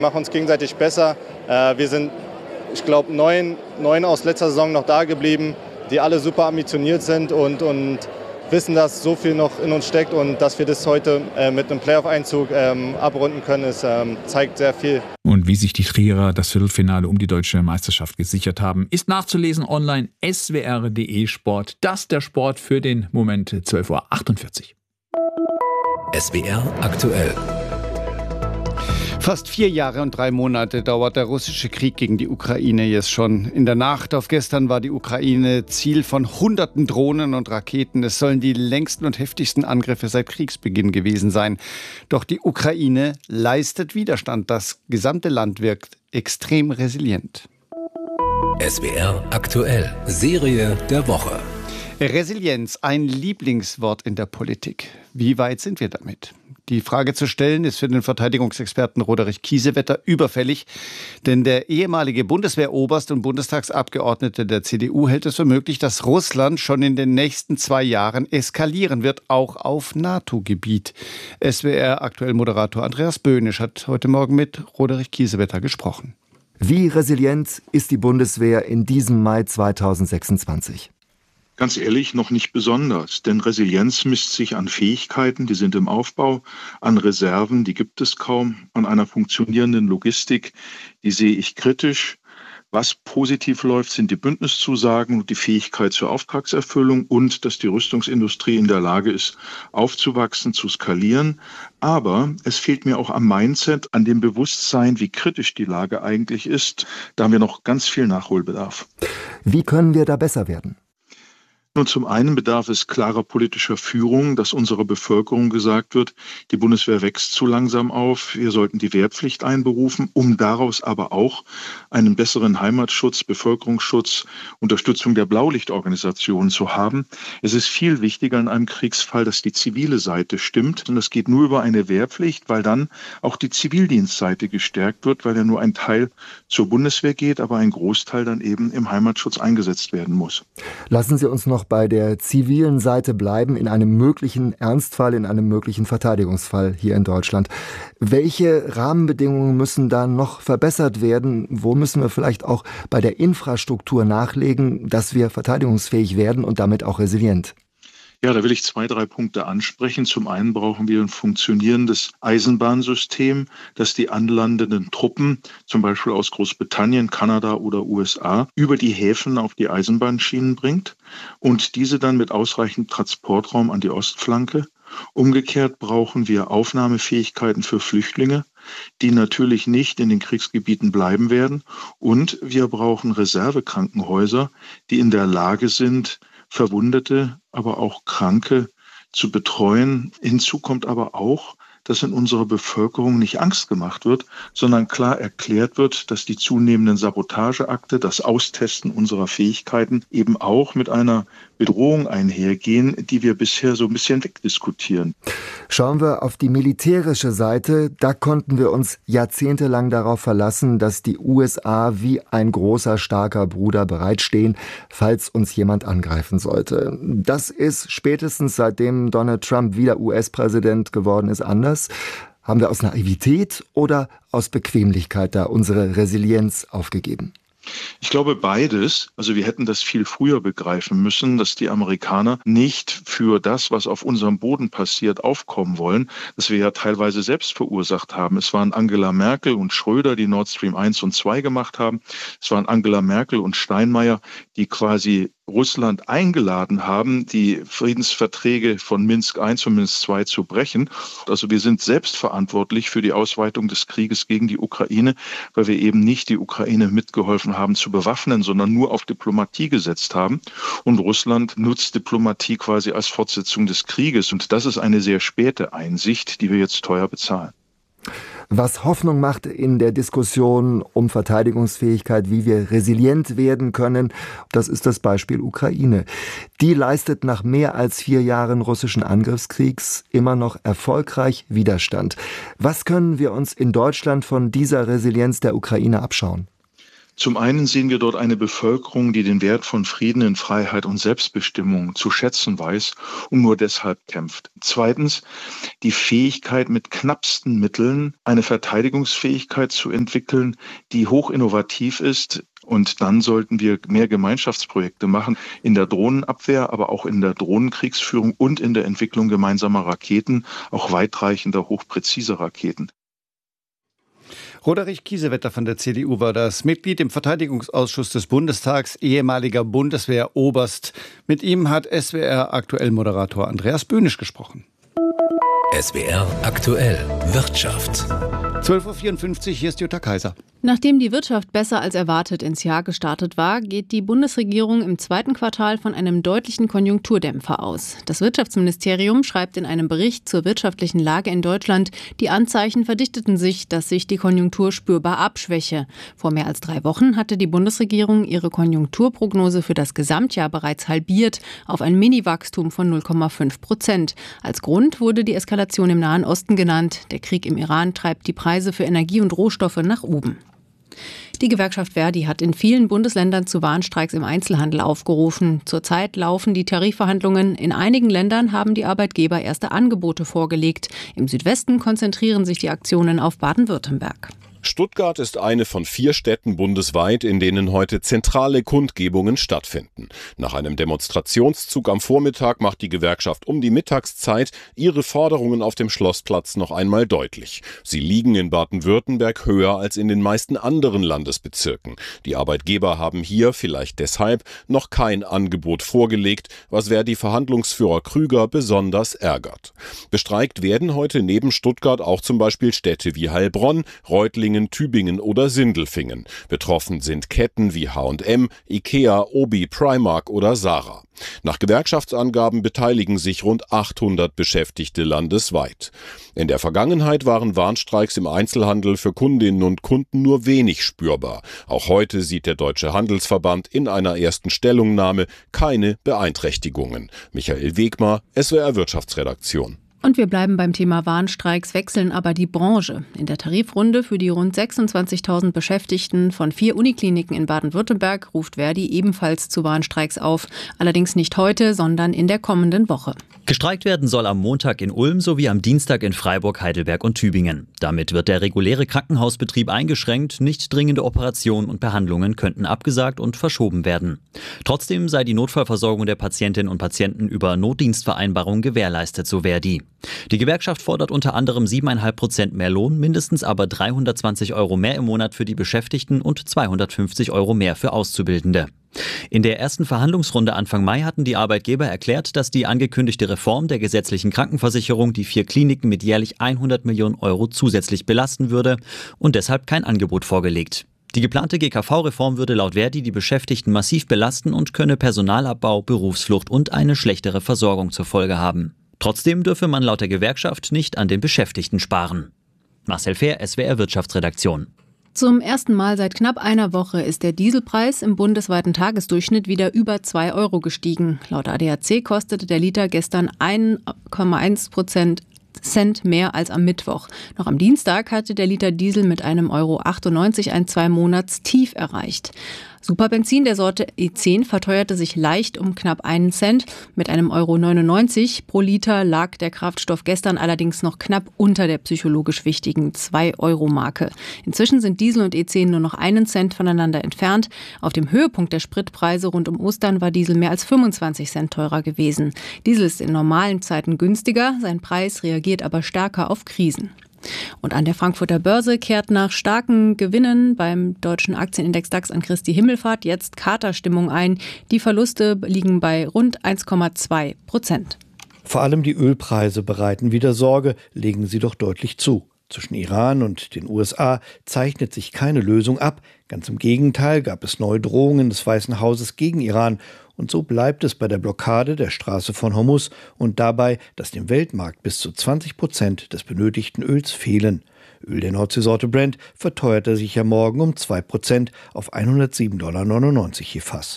Machen uns gegenseitig besser. Wir sind, ich glaube, neun aus letzter Saison noch da geblieben, die alle super ambitioniert sind und wissen, dass so viel noch in uns steckt und dass wir das heute mit einem Playoff-Einzug abrunden können, es zeigt sehr viel. Und wie sich die Trierer das Viertelfinale um die deutsche Meisterschaft gesichert haben, ist nachzulesen online swr.de Sport. Das der Sport für den Moment 12:48 Uhr. SWR aktuell. Fast 4 Jahre und 3 Monate dauert der russische Krieg gegen die Ukraine jetzt schon. In der Nacht auf gestern war die Ukraine Ziel von Hunderten Drohnen und Raketen. Es sollen die längsten und heftigsten Angriffe seit Kriegsbeginn gewesen sein. Doch die Ukraine leistet Widerstand. Das gesamte Land wirkt extrem resilient. SWR aktuell. Serie der Woche. Resilienz, ein Lieblingswort in der Politik. Wie weit sind wir damit? Die Frage zu stellen ist für den Verteidigungsexperten Roderich Kiesewetter überfällig, denn der ehemalige Bundeswehroberst und Bundestagsabgeordnete der CDU hält es für möglich, dass Russland schon in den nächsten 2 Jahren eskalieren wird, auch auf NATO-Gebiet. SWR aktuell Moderator Andreas Böhnisch hat heute Morgen mit Roderich Kiesewetter gesprochen. Wie resilient ist die Bundeswehr in diesem Mai 2026? Ganz ehrlich, noch nicht besonders, denn Resilienz misst sich an Fähigkeiten, die sind im Aufbau, an Reserven, die gibt es kaum, an einer funktionierenden Logistik, die sehe ich kritisch. Was positiv läuft, sind die Bündniszusagen und die Fähigkeit zur Auftragserfüllung und dass die Rüstungsindustrie in der Lage ist, aufzuwachsen, zu skalieren. Aber es fehlt mir auch am Mindset, an dem Bewusstsein, wie kritisch die Lage eigentlich ist. Da haben wir noch ganz viel Nachholbedarf. Wie können wir da besser werden? Nun, zum einen bedarf es klarer politischer Führung, dass unserer Bevölkerung gesagt wird, die Bundeswehr wächst zu langsam auf, wir sollten die Wehrpflicht einberufen, um daraus aber auch einen besseren Heimatschutz, Bevölkerungsschutz, Unterstützung der Blaulichtorganisationen zu haben. Es ist viel wichtiger in einem Kriegsfall, dass die zivile Seite stimmt. Und das geht nur über eine Wehrpflicht, weil dann auch die Zivildienstseite gestärkt wird, weil ja nur ein Teil zur Bundeswehr geht, aber ein Großteil dann eben im Heimatschutz eingesetzt werden muss. Lassen Sie uns noch bei der zivilen Seite bleiben, in einem möglichen Ernstfall, in einem möglichen Verteidigungsfall hier in Deutschland. Welche Rahmenbedingungen müssen da noch verbessert werden? Wo müssen wir vielleicht auch bei der Infrastruktur nachlegen, dass wir verteidigungsfähig werden und damit auch resilient? Ja, da will ich 2, 3 Punkte ansprechen. Zum einen brauchen wir ein funktionierendes Eisenbahnsystem, das die anlandenden Truppen, zum Beispiel aus Großbritannien, Kanada oder USA, über die Häfen auf die Eisenbahnschienen bringt und diese dann mit ausreichend Transportraum an die Ostflanke. Umgekehrt brauchen wir Aufnahmefähigkeiten für Flüchtlinge, die natürlich nicht in den Kriegsgebieten bleiben werden. Und wir brauchen Reservekrankenhäuser, die in der Lage sind, Verwundete, aber auch Kranke zu betreuen. Hinzu kommt aber auch, dass in unserer Bevölkerung nicht Angst gemacht wird, sondern klar erklärt wird, dass die zunehmenden Sabotageakte, das Austesten unserer Fähigkeiten eben auch mit einer Bedrohung einhergehen, die wir bisher so ein bisschen wegdiskutieren. Schauen wir auf die militärische Seite. Da konnten wir uns jahrzehntelang darauf verlassen, dass die USA wie ein großer, starker Bruder bereitstehen, falls uns jemand angreifen sollte. Das ist spätestens seitdem Donald Trump wieder US-Präsident geworden ist anders. Haben wir aus Naivität oder aus Bequemlichkeit da unsere Resilienz aufgegeben? Ich glaube beides. Also wir hätten das viel früher begreifen müssen, dass die Amerikaner nicht für das, was auf unserem Boden passiert, aufkommen wollen, das wir ja teilweise selbst verursacht haben. Es waren Angela Merkel und Schröder, die Nord Stream 1 und 2 gemacht haben. Es waren Angela Merkel und Steinmeier, die quasi Russland eingeladen haben, die Friedensverträge von Minsk I und Minsk II zu brechen. Also wir sind selbst verantwortlich für die Ausweitung des Krieges gegen die Ukraine, weil wir eben nicht die Ukraine mitgeholfen haben zu bewaffnen, sondern nur auf Diplomatie gesetzt haben. Und Russland nutzt Diplomatie quasi als Fortsetzung des Krieges. Und das ist eine sehr späte Einsicht, die wir jetzt teuer bezahlen. Was Hoffnung macht in der Diskussion um Verteidigungsfähigkeit, wie wir resilient werden können, das ist das Beispiel Ukraine. Die leistet nach mehr als 4 Jahren russischen Angriffskriegs immer noch erfolgreich Widerstand. Was können wir uns in Deutschland von dieser Resilienz der Ukraine abschauen? Zum einen sehen wir dort eine Bevölkerung, die den Wert von Frieden in Freiheit und Selbstbestimmung zu schätzen weiß und nur deshalb kämpft. Zweitens, die Fähigkeit, mit knappsten Mitteln eine Verteidigungsfähigkeit zu entwickeln, die hoch innovativ ist. Und dann sollten wir mehr Gemeinschaftsprojekte machen in der Drohnenabwehr, aber auch in der Drohnenkriegsführung und in der Entwicklung gemeinsamer Raketen, auch weitreichender, hochpräziser Raketen. Roderich Kiesewetter von der CDU war das, Mitglied im Verteidigungsausschuss des Bundestags, ehemaliger Bundeswehroberst. Mit ihm hat SWR aktuell Moderator Andreas Böhnisch gesprochen. SWR aktuell Wirtschaft. 12.54 Uhr, hier ist Jutta Kaiser. Nachdem die Wirtschaft besser als erwartet ins Jahr gestartet war, geht die Bundesregierung im zweiten Quartal von einem deutlichen Konjunkturdämpfer aus. Das Wirtschaftsministerium schreibt in einem Bericht zur wirtschaftlichen Lage in Deutschland, die Anzeichen verdichteten sich, dass sich die Konjunktur spürbar abschwäche. Vor mehr als 3 Wochen hatte die Bundesregierung ihre Konjunkturprognose für das Gesamtjahr bereits halbiert auf ein Mini-Wachstum von 0,5%. Als Grund wurde die Eskalation im Nahen Osten genannt. Der Krieg im Iran treibt die Preise für Energie und Rohstoffe nach oben. Die Gewerkschaft Verdi hat in vielen Bundesländern zu Warnstreiks im Einzelhandel aufgerufen. Zurzeit laufen die Tarifverhandlungen. In einigen Ländern haben die Arbeitgeber erste Angebote vorgelegt. Im Südwesten konzentrieren sich die Aktionen auf Baden-Württemberg. Stuttgart ist eine von 4 Städten bundesweit, in denen heute zentrale Kundgebungen stattfinden. Nach einem Demonstrationszug am Vormittag macht die Gewerkschaft um die Mittagszeit ihre Forderungen auf dem Schlossplatz noch einmal deutlich. Sie liegen in Baden-Württemberg höher als in den meisten anderen Landesbezirken. Die Arbeitgeber haben hier, vielleicht deshalb, noch kein Angebot vorgelegt, was Verdi-Verhandlungsführer Krüger besonders ärgert. Bestreikt werden heute neben Stuttgart auch zum Beispiel Städte wie Heilbronn, Reutlingen, Tübingen oder Sindelfingen. Betroffen sind Ketten wie H&M, Ikea, Obi, Primark oder Zara. Nach Gewerkschaftsangaben beteiligen sich rund 800 Beschäftigte landesweit. In der Vergangenheit waren Warnstreiks im Einzelhandel für Kundinnen und Kunden nur wenig spürbar. Auch heute sieht der Deutsche Handelsverband in einer ersten Stellungnahme keine Beeinträchtigungen. Michael Wegmar, SWR Wirtschaftsredaktion. Und wir bleiben beim Thema Warnstreiks, wechseln aber die Branche. In der Tarifrunde für die rund 26.000 Beschäftigten von 4 Unikliniken in Baden-Württemberg ruft Verdi ebenfalls zu Warnstreiks auf. Allerdings nicht heute, sondern in der kommenden Woche. Gestreikt werden soll am Montag in Ulm sowie am Dienstag in Freiburg, Heidelberg und Tübingen. Damit wird der reguläre Krankenhausbetrieb eingeschränkt, nicht dringende Operationen und Behandlungen könnten abgesagt und verschoben werden. Trotzdem sei die Notfallversorgung der Patientinnen und Patienten über Notdienstvereinbarung gewährleistet, so Verdi. Die Gewerkschaft fordert unter anderem 7,5% mehr Lohn, mindestens aber 320 € mehr im Monat für die Beschäftigten und 250 € mehr für Auszubildende. In der ersten Verhandlungsrunde Anfang Mai hatten die Arbeitgeber erklärt, dass die angekündigte Reform der gesetzlichen Krankenversicherung die 4 Kliniken mit jährlich 100 Millionen € zusätzlich belasten würde und deshalb kein Angebot vorgelegt. Die geplante GKV-Reform würde laut Verdi die Beschäftigten massiv belasten und könne Personalabbau, Berufsflucht und eine schlechtere Versorgung zur Folge haben. Trotzdem dürfe man laut der Gewerkschaft nicht an den Beschäftigten sparen. Marcel Fehr, SWR Wirtschaftsredaktion. Zum ersten Mal seit knapp einer Woche ist der Dieselpreis im bundesweiten Tagesdurchschnitt wieder über 2 € gestiegen. Laut ADAC kostete der Liter gestern 1,1% Cent mehr als am Mittwoch. Noch am Dienstag hatte der Liter Diesel mit einem 1,98 € ein 2-Monats-Tief erreicht. Superbenzin der Sorte E10 verteuerte sich leicht um knapp 1 Cent. Mit einem 1,99 € pro Liter lag der Kraftstoff gestern allerdings noch knapp unter der psychologisch wichtigen 2-Euro-Marke. Inzwischen sind Diesel und E10 nur noch 1 Cent voneinander entfernt. Auf dem Höhepunkt der Spritpreise rund um Ostern war Diesel mehr als 25 Cent teurer gewesen. Diesel ist in normalen Zeiten günstiger, sein Preis reagiert aber stärker auf Krisen. Und an der Frankfurter Börse kehrt nach starken Gewinnen beim deutschen Aktienindex DAX an Christi Himmelfahrt jetzt Katerstimmung ein. Die Verluste liegen bei rund 1,2%. Vor allem die Ölpreise bereiten wieder Sorge, legen sie doch deutlich zu. Zwischen Iran und den USA zeichnet sich keine Lösung ab. Ganz im Gegenteil gab es neue Drohungen des Weißen Hauses gegen Iran. Und so bleibt es bei der Blockade der Straße von Hormuz und dabei, dass dem Weltmarkt bis zu 20% des benötigten Öls fehlen. Öl der Nordseesorte Brent verteuerte sich ja morgen um 2% auf $107,99 je Fass.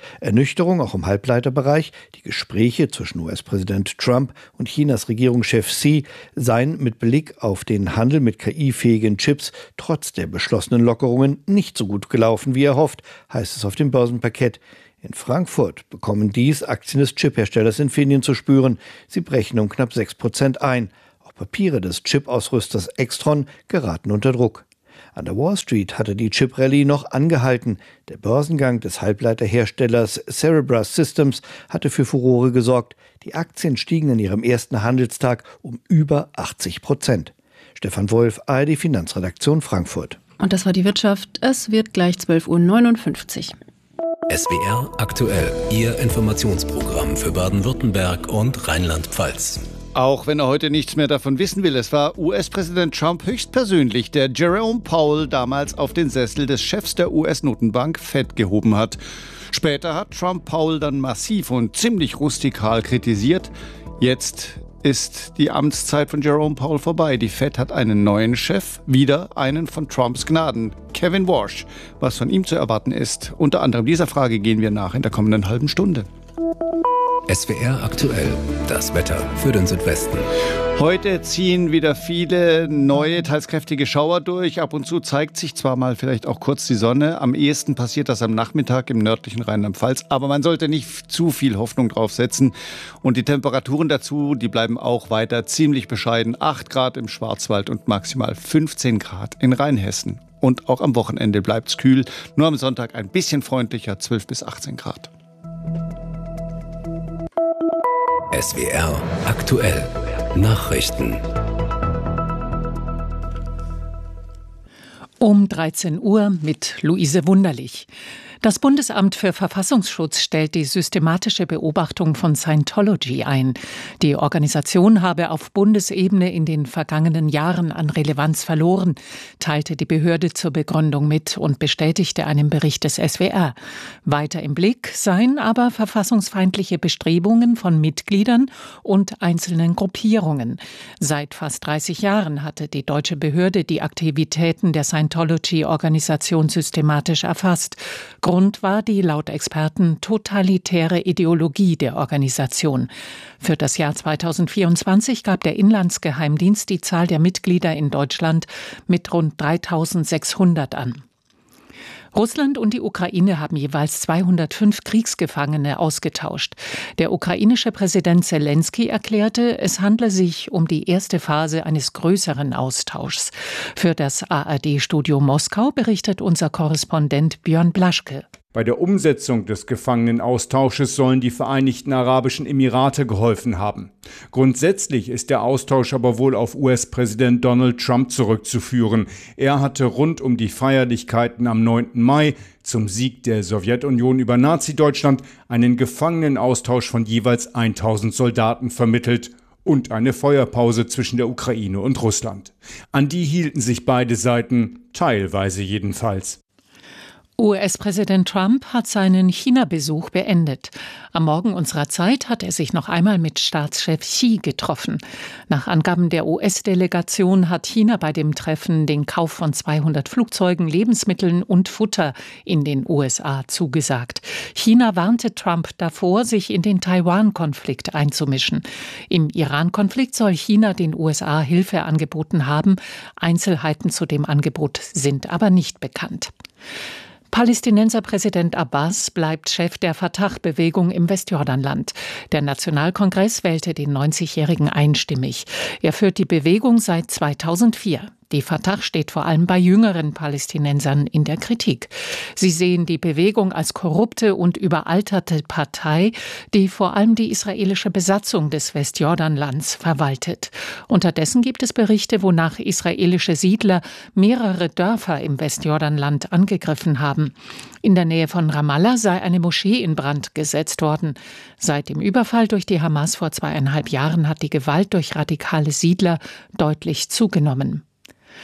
Ernüchterung auch im Halbleiterbereich. Die Gespräche zwischen US-Präsident Trump und Chinas Regierungschef Xi seien mit Blick auf den Handel mit KI-fähigen Chips trotz der beschlossenen Lockerungen nicht so gut gelaufen, wie erhofft, heißt es auf dem Börsenparkett. In Frankfurt bekommen dies Aktien des Chipherstellers Infineon zu spüren. Sie brechen um knapp 6% ein. Auch Papiere des Chip-Ausrüsters Extron geraten unter Druck. An der Wall Street hatte die Chip-Rallye noch angehalten. Der Börsengang des Halbleiterherstellers Cerebras Systems hatte für Furore gesorgt. Die Aktien stiegen in ihrem ersten Handelstag um über 80%. Stefan Wolf, ARD Finanzredaktion Frankfurt. Und das war die Wirtschaft. Es wird gleich 12:59 Uhr. SWR aktuell, Ihr Informationsprogramm für Baden-Württemberg und Rheinland-Pfalz. Auch wenn er heute nichts mehr davon wissen will, es war US-Präsident Trump höchstpersönlich, der Jerome Powell damals auf den Sessel des Chefs der US-Notenbank Fed gehoben hat. Später hat Trump Powell dann massiv und ziemlich rustikal kritisiert. Jetzt ist die Amtszeit von Jerome Powell vorbei. Die Fed hat einen neuen Chef, wieder einen von Trumps Gnaden, Kevin Warsh. Was von ihm zu erwarten ist, unter anderem dieser Frage gehen wir nach in der kommenden halben Stunde. SWR aktuell, das Wetter für den Südwesten. Heute ziehen wieder viele neue, teils kräftige Schauer durch. Ab und zu zeigt sich zwar mal vielleicht auch kurz die Sonne. Am ehesten passiert das am Nachmittag im nördlichen Rheinland-Pfalz. Aber man sollte nicht zu viel Hoffnung drauf setzen. Und die Temperaturen dazu, die bleiben auch weiter ziemlich bescheiden. 8 Grad im Schwarzwald und maximal 15 Grad in Rheinhessen. Und auch am Wochenende bleibt es kühl. Nur am Sonntag ein bisschen freundlicher, 12 bis 18 Grad. SWR aktuell. Nachrichten. Um 13 Uhr mit Luise Wunderlich. Das Bundesamt für Verfassungsschutz stellt die systematische Beobachtung von Scientology ein. Die Organisation habe auf Bundesebene in den vergangenen Jahren an Relevanz verloren, teilte die Behörde zur Begründung mit und bestätigte einen Bericht des SWR. Weiter im Blick seien aber verfassungsfeindliche Bestrebungen von Mitgliedern und einzelnen Gruppierungen. Seit fast 30 Jahren hatte die deutsche Behörde die Aktivitäten der Scientology-Organisation systematisch erfasst. Grund war die laut Experten totalitäre Ideologie der Organisation. Für das Jahr 2024 gab der Inlandsgeheimdienst die Zahl der Mitglieder in Deutschland mit rund 3.600 an. Russland und die Ukraine haben jeweils 205 Kriegsgefangene ausgetauscht. Der ukrainische Präsident Selenskyj erklärte, es handle sich um die erste Phase eines größeren Austauschs. Für das ARD-Studio Moskau berichtet unser Korrespondent Björn Blaschke. Bei der Umsetzung des Gefangenenaustausches sollen die Vereinigten Arabischen Emirate geholfen haben. Grundsätzlich ist der Austausch aber wohl auf US-Präsident Donald Trump zurückzuführen. Er hatte rund um die Feierlichkeiten am 9. Mai zum Sieg der Sowjetunion über Nazi-Deutschland einen Gefangenenaustausch von jeweils 1000 Soldaten vermittelt und eine Feuerpause zwischen der Ukraine und Russland. An die hielten sich beide Seiten, teilweise jedenfalls. US-Präsident Trump hat seinen China-Besuch beendet. Am Morgen unserer Zeit hat er sich noch einmal mit Staatschef Xi getroffen. Nach Angaben der US-Delegation hat China bei dem Treffen den Kauf von 200 Flugzeugen, Lebensmitteln und Futter in den USA zugesagt. China warnte Trump davor, sich in den Taiwan-Konflikt einzumischen. Im Iran-Konflikt soll China den USA Hilfe angeboten haben. Einzelheiten zu dem Angebot sind aber nicht bekannt. Palästinenser Präsident Abbas bleibt Chef der Fatah-Bewegung im Westjordanland. Der Nationalkongress wählte den 90-Jährigen einstimmig. Er führt die Bewegung seit 2004. Die Fatah steht vor allem bei jüngeren Palästinensern in der Kritik. Sie sehen die Bewegung als korrupte und überalterte Partei, die vor allem die israelische Besatzung des Westjordanlands verwaltet. Unterdessen gibt es Berichte, wonach israelische Siedler mehrere Dörfer im Westjordanland angegriffen haben. In der Nähe von Ramallah sei eine Moschee in Brand gesetzt worden. Seit dem Überfall durch die Hamas vor 2,5 Jahren hat die Gewalt durch radikale Siedler deutlich zugenommen.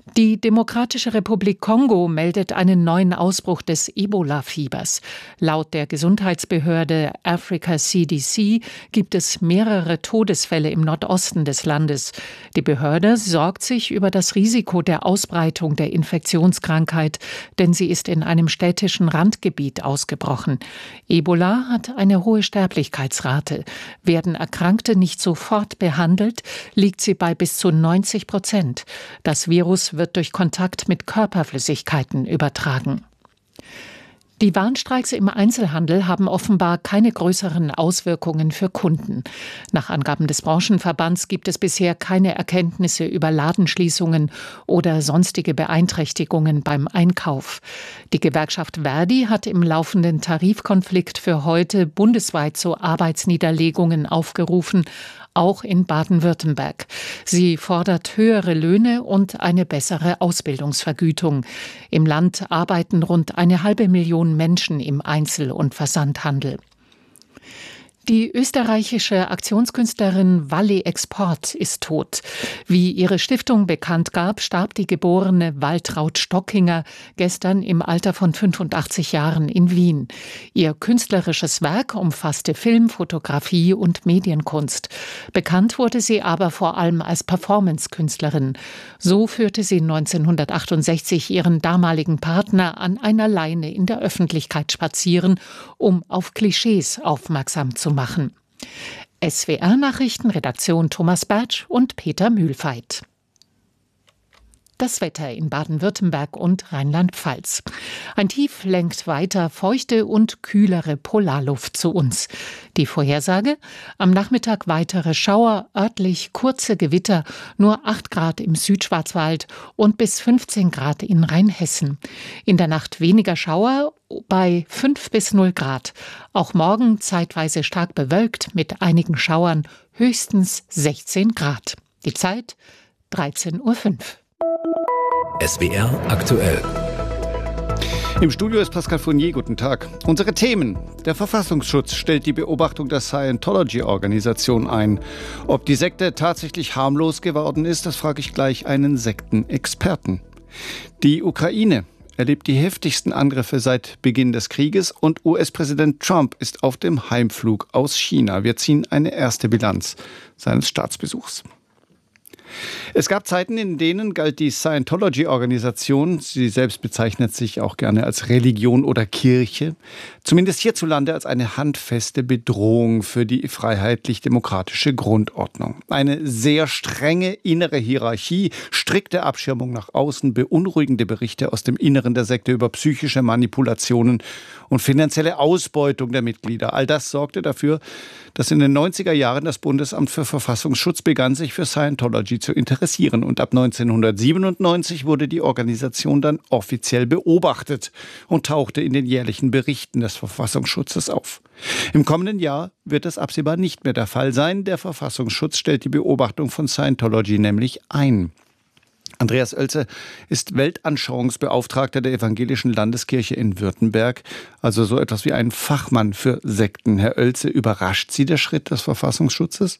Die Demokratische Republik Kongo meldet einen neuen Ausbruch des Ebola-Fiebers. Laut der Gesundheitsbehörde Africa CDC gibt es mehrere Todesfälle im Nordosten des Landes. Die Behörde sorgt sich über das Risiko der Ausbreitung der Infektionskrankheit, denn sie ist in einem städtischen Randgebiet ausgebrochen. Ebola hat eine hohe Sterblichkeitsrate. Werden Erkrankte nicht sofort behandelt, liegt sie bei bis zu 90%. Das Virus wird durch Kontakt mit Körperflüssigkeiten übertragen. Die Warnstreiks im Einzelhandel haben offenbar keine größeren Auswirkungen für Kunden. Nach Angaben des Branchenverbands gibt es bisher keine Erkenntnisse über Ladenschließungen oder sonstige Beeinträchtigungen beim Einkauf. Die Gewerkschaft ver.di hat im laufenden Tarifkonflikt für heute bundesweit zu Arbeitsniederlegungen aufgerufen, auch in Baden-Württemberg. Sie fordert höhere Löhne und eine bessere Ausbildungsvergütung. Im Land arbeiten rund 500.000 Menschen im Einzel- und Versandhandel. Die österreichische Aktionskünstlerin Walli Export ist tot. Wie ihre Stiftung bekannt gab, starb die geborene Waltraud Stockinger gestern im Alter von 85 Jahren in Wien. Ihr künstlerisches Werk umfasste Film, Fotografie und Medienkunst. Bekannt wurde sie aber vor allem als Performance-Künstlerin. So führte sie 1968 ihren damaligen Partner an einer Leine in der Öffentlichkeit spazieren, um auf Klischees aufmerksam zu machen. SWR-Nachrichten, Redaktion Thomas Bertsch und Peter Mühlfeit. Das Wetter in Baden-Württemberg und Rheinland-Pfalz. Ein Tief lenkt weiter feuchte und kühlere Polarluft zu uns. Die Vorhersage: am Nachmittag weitere Schauer, örtlich kurze Gewitter, nur 8 Grad im Südschwarzwald und bis 15 Grad in Rheinhessen. In der Nacht weniger Schauer bei 5 bis 0 Grad. Auch morgen zeitweise stark bewölkt mit einigen Schauern, höchstens 16 Grad. Die Zeit 13:05 Uhr. SWR aktuell. Im Studio ist Pascal Fournier. Guten Tag. Unsere Themen. Der Verfassungsschutz stellt die Beobachtung der Scientology-Organisation ein. Ob die Sekte tatsächlich harmlos geworden ist, das frage ich gleich einen Sektenexperten. Die Ukraine erlebt die heftigsten Angriffe seit Beginn des Krieges und US-Präsident Trump ist auf dem Heimflug aus China. Wir ziehen eine erste Bilanz seines Staatsbesuchs. Es gab Zeiten, in denen galt die Scientology-Organisation, sie selbst bezeichnet sich auch gerne als Religion oder Kirche, zumindest hierzulande als eine handfeste Bedrohung für die freiheitlich-demokratische Grundordnung. Eine sehr strenge innere Hierarchie, strikte Abschirmung nach außen, beunruhigende Berichte aus dem Inneren der Sekte über psychische Manipulationen und finanzielle Ausbeutung der Mitglieder. All das sorgte dafür, dass in den 90er Jahren das Bundesamt für Verfassungsschutz begann, sich für Scientology zu interessieren. Und ab 1997 wurde die Organisation dann offiziell beobachtet und tauchte in den jährlichen Berichten des Verfassungsschutzes auf. Im kommenden Jahr wird es absehbar nicht mehr der Fall sein. Der Verfassungsschutz stellt die Beobachtung von Scientology nämlich ein. Andreas Oelze ist Weltanschauungsbeauftragter der Evangelischen Landeskirche in Württemberg, also so etwas wie ein Fachmann für Sekten. Herr Oelze, überrascht Sie der Schritt des Verfassungsschutzes?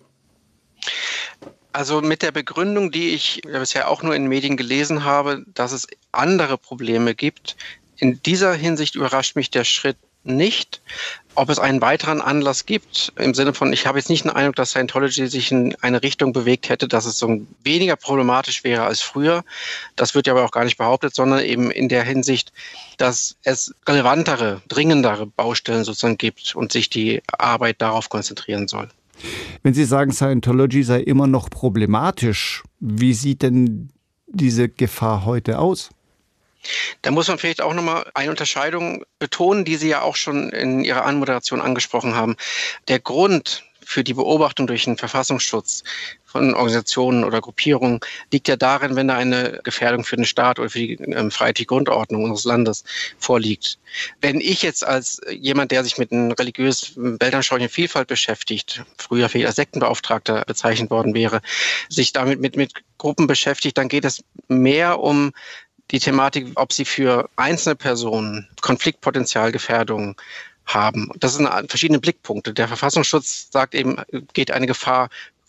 Also mit der Begründung, die ich bisher auch nur in Medien gelesen habe, dass es andere Probleme gibt. In dieser Hinsicht überrascht mich der Schritt nicht. Ob es einen weiteren Anlass gibt, im Sinne von, ich habe jetzt nicht den Eindruck, dass Scientology sich in eine Richtung bewegt hätte, dass es so weniger problematisch wäre als früher. Das wird ja aber auch gar nicht behauptet, sondern eben in der Hinsicht, dass es relevantere, dringendere Baustellen sozusagen gibt und sich die Arbeit darauf konzentrieren soll. Wenn Sie sagen, Scientology sei immer noch problematisch, wie sieht denn diese Gefahr heute aus? Da muss man vielleicht auch nochmal eine Unterscheidung betonen, die Sie ja auch schon in Ihrer Anmoderation angesprochen haben. Der Grund für die Beobachtung durch den Verfassungsschutz von Organisationen oder Gruppierungen liegt ja darin, wenn da eine Gefährdung für den Staat oder für die freiheitliche Grundordnung unseres Landes vorliegt. Wenn ich jetzt als jemand, der sich mit einer religiösen weltanschaulichen Vielfalt beschäftigt, früher vielleicht als Sektenbeauftragter bezeichnet worden wäre, sich damit mit Gruppen beschäftigt, dann geht es mehr um die Thematik, ob sie für einzelne Personen Konfliktpotenzial, Gefährdung haben. Das sind verschiedene Blickpunkte. Der Verfassungsschutz sagt eben, geht eine Gefahr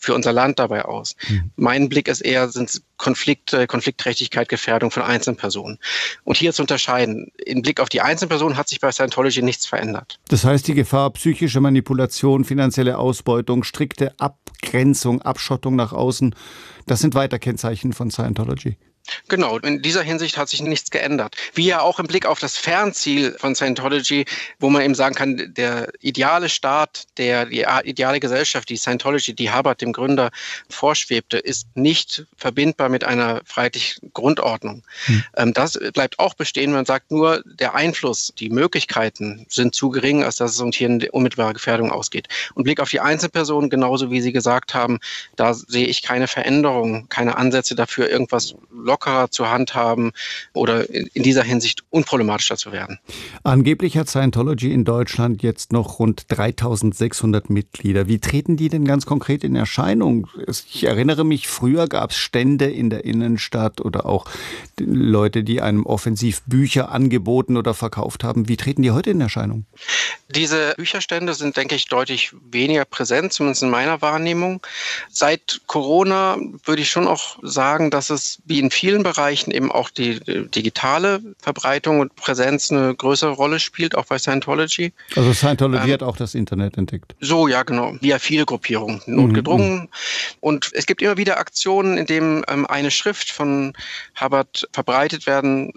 für unser Land dabei aus? Mein Blick ist eher, sind es Konflikte, Konfliktträchtigkeit, Gefährdung von einzelnen Personen. Und hier zu unterscheiden, im Blick auf die Einzelpersonen hat sich bei Scientology nichts verändert. Das heißt, die Gefahr psychische Manipulation, finanzielle Ausbeutung, strikte Abgrenzung, Abschottung nach außen, das sind weiter Kennzeichen von Scientology. Genau, in dieser Hinsicht hat sich nichts geändert. Wie ja auch im Blick auf das Fernziel von Scientology, wo man eben sagen kann, der ideale Staat, die ideale Gesellschaft, die Scientology, die Hubbard, dem Gründer, vorschwebte, ist nicht verbindbar mit einer freiheitlichen Grundordnung. Das bleibt auch bestehen, man sagt nur, der Einfluss, die Möglichkeiten sind zu gering, als dass es uns hier eine unmittelbare Gefährdung ausgeht. Und Blick auf die Einzelpersonen, genauso wie Sie gesagt haben, da sehe ich keine Veränderung, keine Ansätze dafür, irgendwas lockerer zu handhaben oder in dieser Hinsicht unproblematischer zu werden. Angeblich hat Scientology in Deutschland jetzt noch rund 3600 Mitglieder. Wie treten die denn ganz konkret in Erscheinung? Ich erinnere mich, früher gab es Stände in der Innenstadt oder auch Leute, die einem offensiv Bücher angeboten oder verkauft haben. Wie treten die heute in Erscheinung? Diese Bücherstände sind, denke ich, deutlich weniger präsent, zumindest in meiner Wahrnehmung. Seit Corona würde ich schon auch sagen, dass es wie in vielen Bereichen eben auch die digitale Verbreitung und Präsenz eine größere Rolle spielt, auch bei Scientology. Also Scientology hat auch das Internet entdeckt. So, ja, genau. Wie ja viele Gruppierungen, notgedrungen. Und es gibt immer wieder Aktionen, in denen eine Schrift von Hubbard verbreitet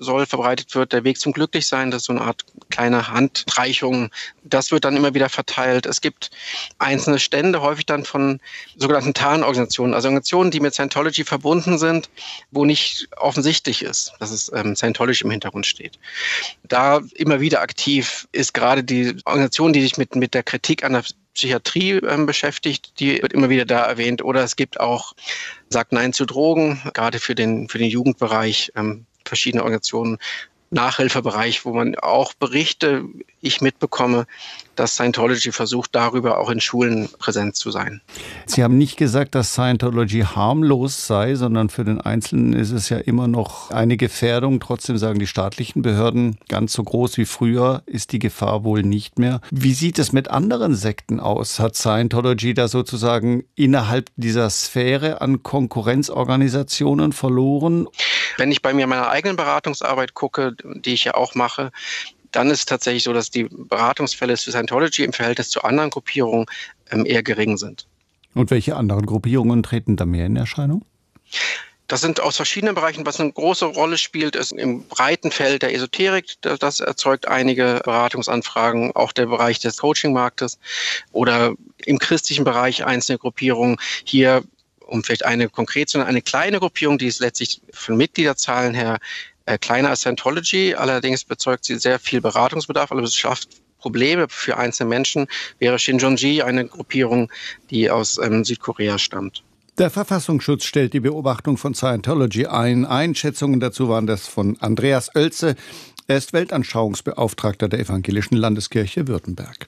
wird, der Weg zum Glücklichsein, das ist so eine Art kleine Handreichung. Das wird dann immer wieder verteilt. Es gibt einzelne Stände, häufig dann von sogenannten Tarnorganisationen, also Organisationen, die mit Scientology verbunden sind, wo nicht offensichtlich ist, dass es Scientology im Hintergrund steht. Da immer wieder aktiv ist gerade die Organisation, die sich mit der Kritik an der Psychiatrie beschäftigt, die wird immer wieder da erwähnt. Oder es gibt auch Sagt Nein zu Drogen, gerade für den Jugendbereich, verschiedene Organisationen, Nachhilfebereich, wo man auch Berichte, ich mitbekomme, dass Scientology versucht, darüber auch in Schulen präsent zu sein. Sie haben nicht gesagt, dass Scientology harmlos sei, sondern für den Einzelnen ist es ja immer noch eine Gefährdung. Trotzdem sagen die staatlichen Behörden, ganz so groß wie früher ist die Gefahr wohl nicht mehr. Wie sieht es mit anderen Sekten aus? Hat Scientology da sozusagen innerhalb dieser Sphäre an Konkurrenzorganisationen verloren? Wenn ich bei mir meiner eigenen Beratungsarbeit gucke, die ich ja auch mache, dann ist es tatsächlich so, dass die Beratungsfälle für Scientology im Verhältnis zu anderen Gruppierungen eher gering sind. Und welche anderen Gruppierungen treten da mehr in Erscheinung? Das sind aus verschiedenen Bereichen. Was eine große Rolle spielt, ist im breiten Feld der Esoterik. Das erzeugt einige Beratungsanfragen, auch der Bereich des Coachingmarktes oder im christlichen Bereich einzelne Gruppierungen. Hier, um vielleicht eine konkret zu nennen, eine kleine Gruppierung, die ist letztlich von Mitgliederzahlen her kleiner als Scientology, allerdings bezeugt sie sehr viel Beratungsbedarf, aber es schafft Probleme für einzelne Menschen, wäre Shincheonji eine Gruppierung, die aus Südkorea stammt. Der Verfassungsschutz stellt die Beobachtung von Scientology ein. Einschätzungen dazu waren das von Andreas Oelze. Er ist Weltanschauungsbeauftragter der Evangelischen Landeskirche Württemberg.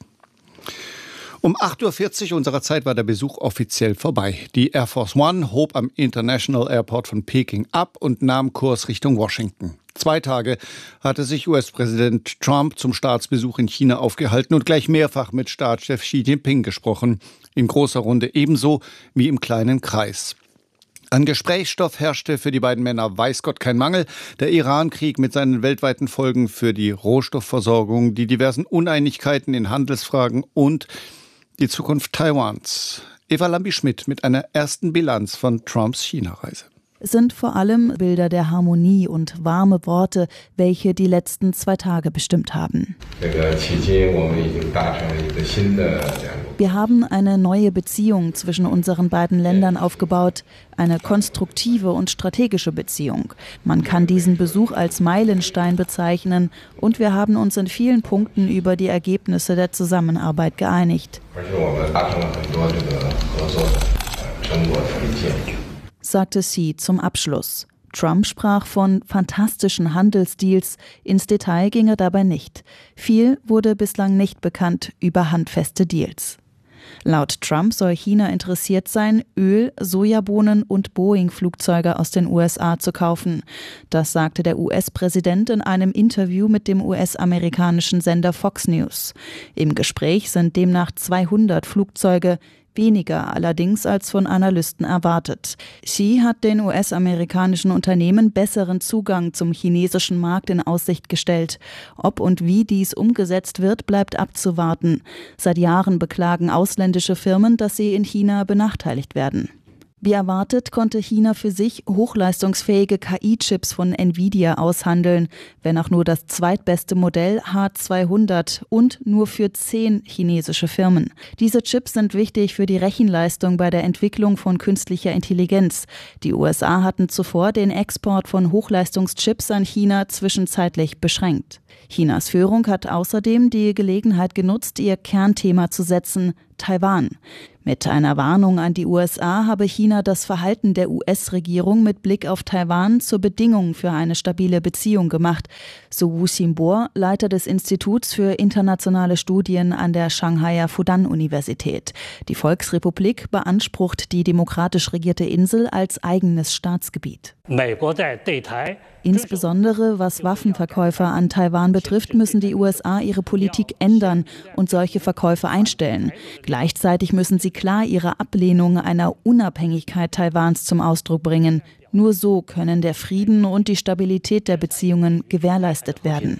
Um 8.40 Uhr unserer Zeit war der Besuch offiziell vorbei. Die Air Force One hob am International Airport von Peking ab und nahm Kurs Richtung Washington. 2 Tage hatte sich US-Präsident Trump zum Staatsbesuch in China aufgehalten und gleich mehrfach mit Staatschef Xi Jinping gesprochen. In großer Runde ebenso wie im kleinen Kreis. An Gesprächsstoff herrschte für die beiden Männer weiß Gott kein Mangel. Der Iran-Krieg mit seinen weltweiten Folgen für die Rohstoffversorgung, die diversen Uneinigkeiten in Handelsfragen und die Zukunft Taiwans. Eva Lambi-Schmidt mit einer ersten Bilanz von Trumps China-Reise. Es sind vor allem Bilder der Harmonie und warme Worte, welche die letzten 2 Tage bestimmt haben. Wir haben eine neue Beziehung zwischen unseren beiden Ländern aufgebaut, eine konstruktive und strategische Beziehung. Man kann diesen Besuch als Meilenstein bezeichnen und wir haben uns in vielen Punkten über die Ergebnisse der Zusammenarbeit geeinigt, sagte Xi zum Abschluss. Trump sprach von fantastischen Handelsdeals, ins Detail ging er dabei nicht. Viel wurde bislang nicht bekannt über handfeste Deals. Laut Trump soll China interessiert sein, Öl, Sojabohnen und Boeing-Flugzeuge aus den USA zu kaufen. Das sagte der US-Präsident in einem Interview mit dem US-amerikanischen Sender Fox News. Im Gespräch sind demnach 200 Flugzeuge, weniger allerdings als von Analysten erwartet. Xi hat den US-amerikanischen Unternehmen besseren Zugang zum chinesischen Markt in Aussicht gestellt. Ob und wie dies umgesetzt wird, bleibt abzuwarten. Seit Jahren beklagen ausländische Firmen, dass sie in China benachteiligt werden. Wie erwartet konnte China für sich hochleistungsfähige KI-Chips von Nvidia aushandeln, wenn auch nur das zweitbeste Modell H200 und nur für 10 chinesische Firmen. Diese Chips sind wichtig für die Rechenleistung bei der Entwicklung von künstlicher Intelligenz. Die USA hatten zuvor den Export von Hochleistungschips an China zwischenzeitlich beschränkt. Chinas Führung hat außerdem die Gelegenheit genutzt, ihr Kernthema zu setzen, Taiwan. Mit einer Warnung an die USA habe China das Verhalten der US-Regierung mit Blick auf Taiwan zur Bedingung für eine stabile Beziehung gemacht, so Wu Xinbo, Leiter des Instituts für internationale Studien an der Shanghaier Fudan-Universität. Die Volksrepublik beansprucht die demokratisch regierte Insel als eigenes Staatsgebiet. Insbesondere was Waffenverkäufe an Taiwan betrifft, müssen die USA ihre Politik ändern und solche Verkäufe einstellen. Gleichzeitig müssen sie klar ihre Ablehnung einer Unabhängigkeit Taiwans zum Ausdruck bringen. Nur so können der Frieden und die Stabilität der Beziehungen gewährleistet werden.